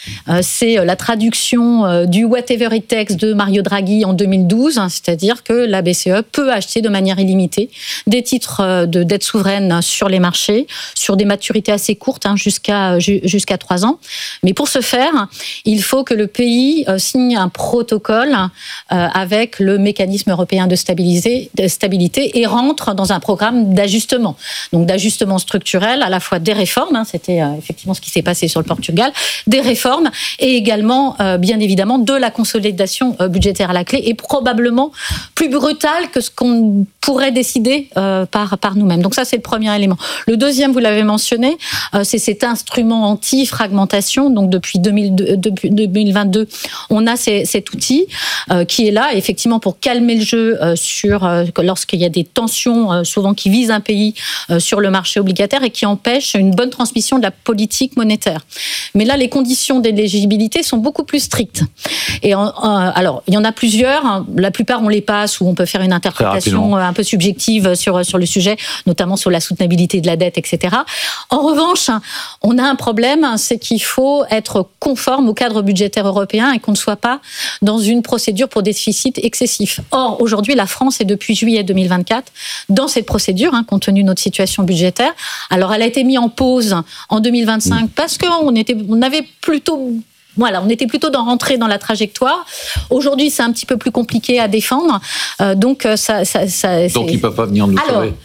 Euh, c'est la traduction euh, du whatever it takes de Mario Draghi en deux mille douze, hein, c'est-à-dire que la B C E peut acheter de manière illimitée des titres euh, de dette souveraine sur les marchés, sur des maturités assez courtes, hein, jusqu'à jusqu'à trois ans. Mais pour ce faire, il faut que le pays euh, signe un protocole euh, avec le mécanisme européen de, de stabilité et rentre dans un programme d'ajustement. Donc d'ajustement structurel, à la fois des réformes, hein, c'était euh, effectivement ce qui s'est passé sur le Portugal, des réformes et également, euh, bien évidemment, de la consolidation euh, budgétaire à la clé et probablement plus brutale que ce qu'on pourrait décider euh, par, par nous-mêmes. Donc ça, c'est le premier élément. Le deuxième, vous l'avez mentionné, euh, c'est cet instrument anti-fragmentation. Donc depuis, deux mille deux, depuis deux mille vingt-deux, on a ces, cet outil euh, qui est là, effectivement, pour calmer le jeu euh, sur euh, lorsqu'il y a des tensions, euh, souvent qui visent un pays euh, sur le marché obligataire et qui empêchent une bonne transmission de la politique monétaire. Mais là, les conditions d'éligibilité sont beaucoup plus strictes. Et en, euh, alors, il y en a plusieurs. La plupart, on les passe ou on peut faire une interprétation un peu subjective sur, sur le sujet, notamment sur la soutenabilité de la dette, et cetera. En revanche, on a un problème, c'est qu'il faut être conforme au cadre budgétaire européen et qu'on ne soit pas dans une procédure pour déficit excessif. Or, aujourd'hui, la France est depuis juillet deux mille vingt-quatre dans cette procédure, hein, compte tenu de notre situation budgétaire. Alors, elle a été mise en pause en deux mille vingt-cinq mmh. parce qu'on était, on avait plutôt... Voilà, on était plutôt dans rentrer dans la trajectoire. Aujourd'hui, c'est un petit peu plus compliqué à défendre. Euh, donc, ça, ça, ça, donc, ils ne peuvent pas venir nous Alors, sauver.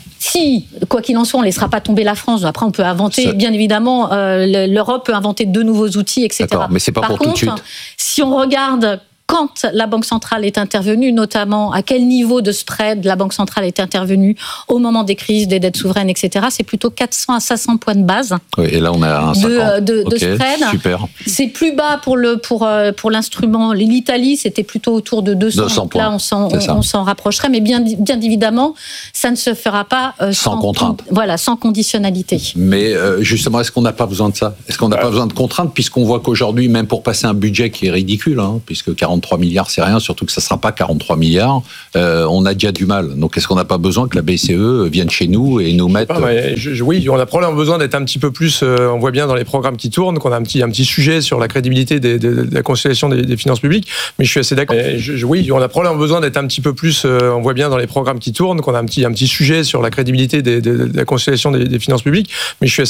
Si, quoi qu'il en soit, on ne laissera pas tomber la France. Après, on peut inventer, ça... bien évidemment, euh, l'Europe peut inventer de nouveaux outils, et cetera. D'accord, mais c'est pas Par pour contre, tout de suite. Si on regarde quand la Banque centrale est intervenue, notamment à quel niveau de spread la Banque centrale est intervenue au moment des crises, des dettes souveraines, et cetera, c'est plutôt quatre cents à cinq cents points de base. Oui, et là, on a un de, de, okay, de spread. Super. C'est plus bas pour, le, pour, pour l'instrument. L'Italie, c'était plutôt autour de deux cents. deux cents donc là, on s'en, on, on s'en rapprocherait. Mais bien, bien évidemment, ça ne se fera pas euh, sans, sans contrainte. Con, voilà, sans conditionnalité. Mais euh, justement, est-ce qu'on n'a pas besoin de ça ? Est-ce qu'on n'a pas besoin de contraintes, puisqu'on voit qu'aujourd'hui, même pour passer un budget qui est ridicule, hein, puisque quarante-trois milliards, c'est rien, surtout que ça ne sera pas quarante-trois milliards, euh, on a déjà du mal. Donc, est-ce qu'on n'a pas besoin que la B C E vienne chez nous et nous mette... Ah, je, je, oui, on a probablement besoin d'être un petit peu plus... Euh, on voit bien dans les programmes qui tournent qu'on a un petit, un petit sujet sur la crédibilité des, des, de la consolidation des, des finances publiques, mais je suis assez d'accord. Je, je, oui, on a probablement besoin d'être un petit peu plus... Euh, on voit bien dans les programmes qui tournent qu'on a un petit, un petit sujet sur la crédibilité des, de, de la consolidation des, des finances publiques, mais je suis assez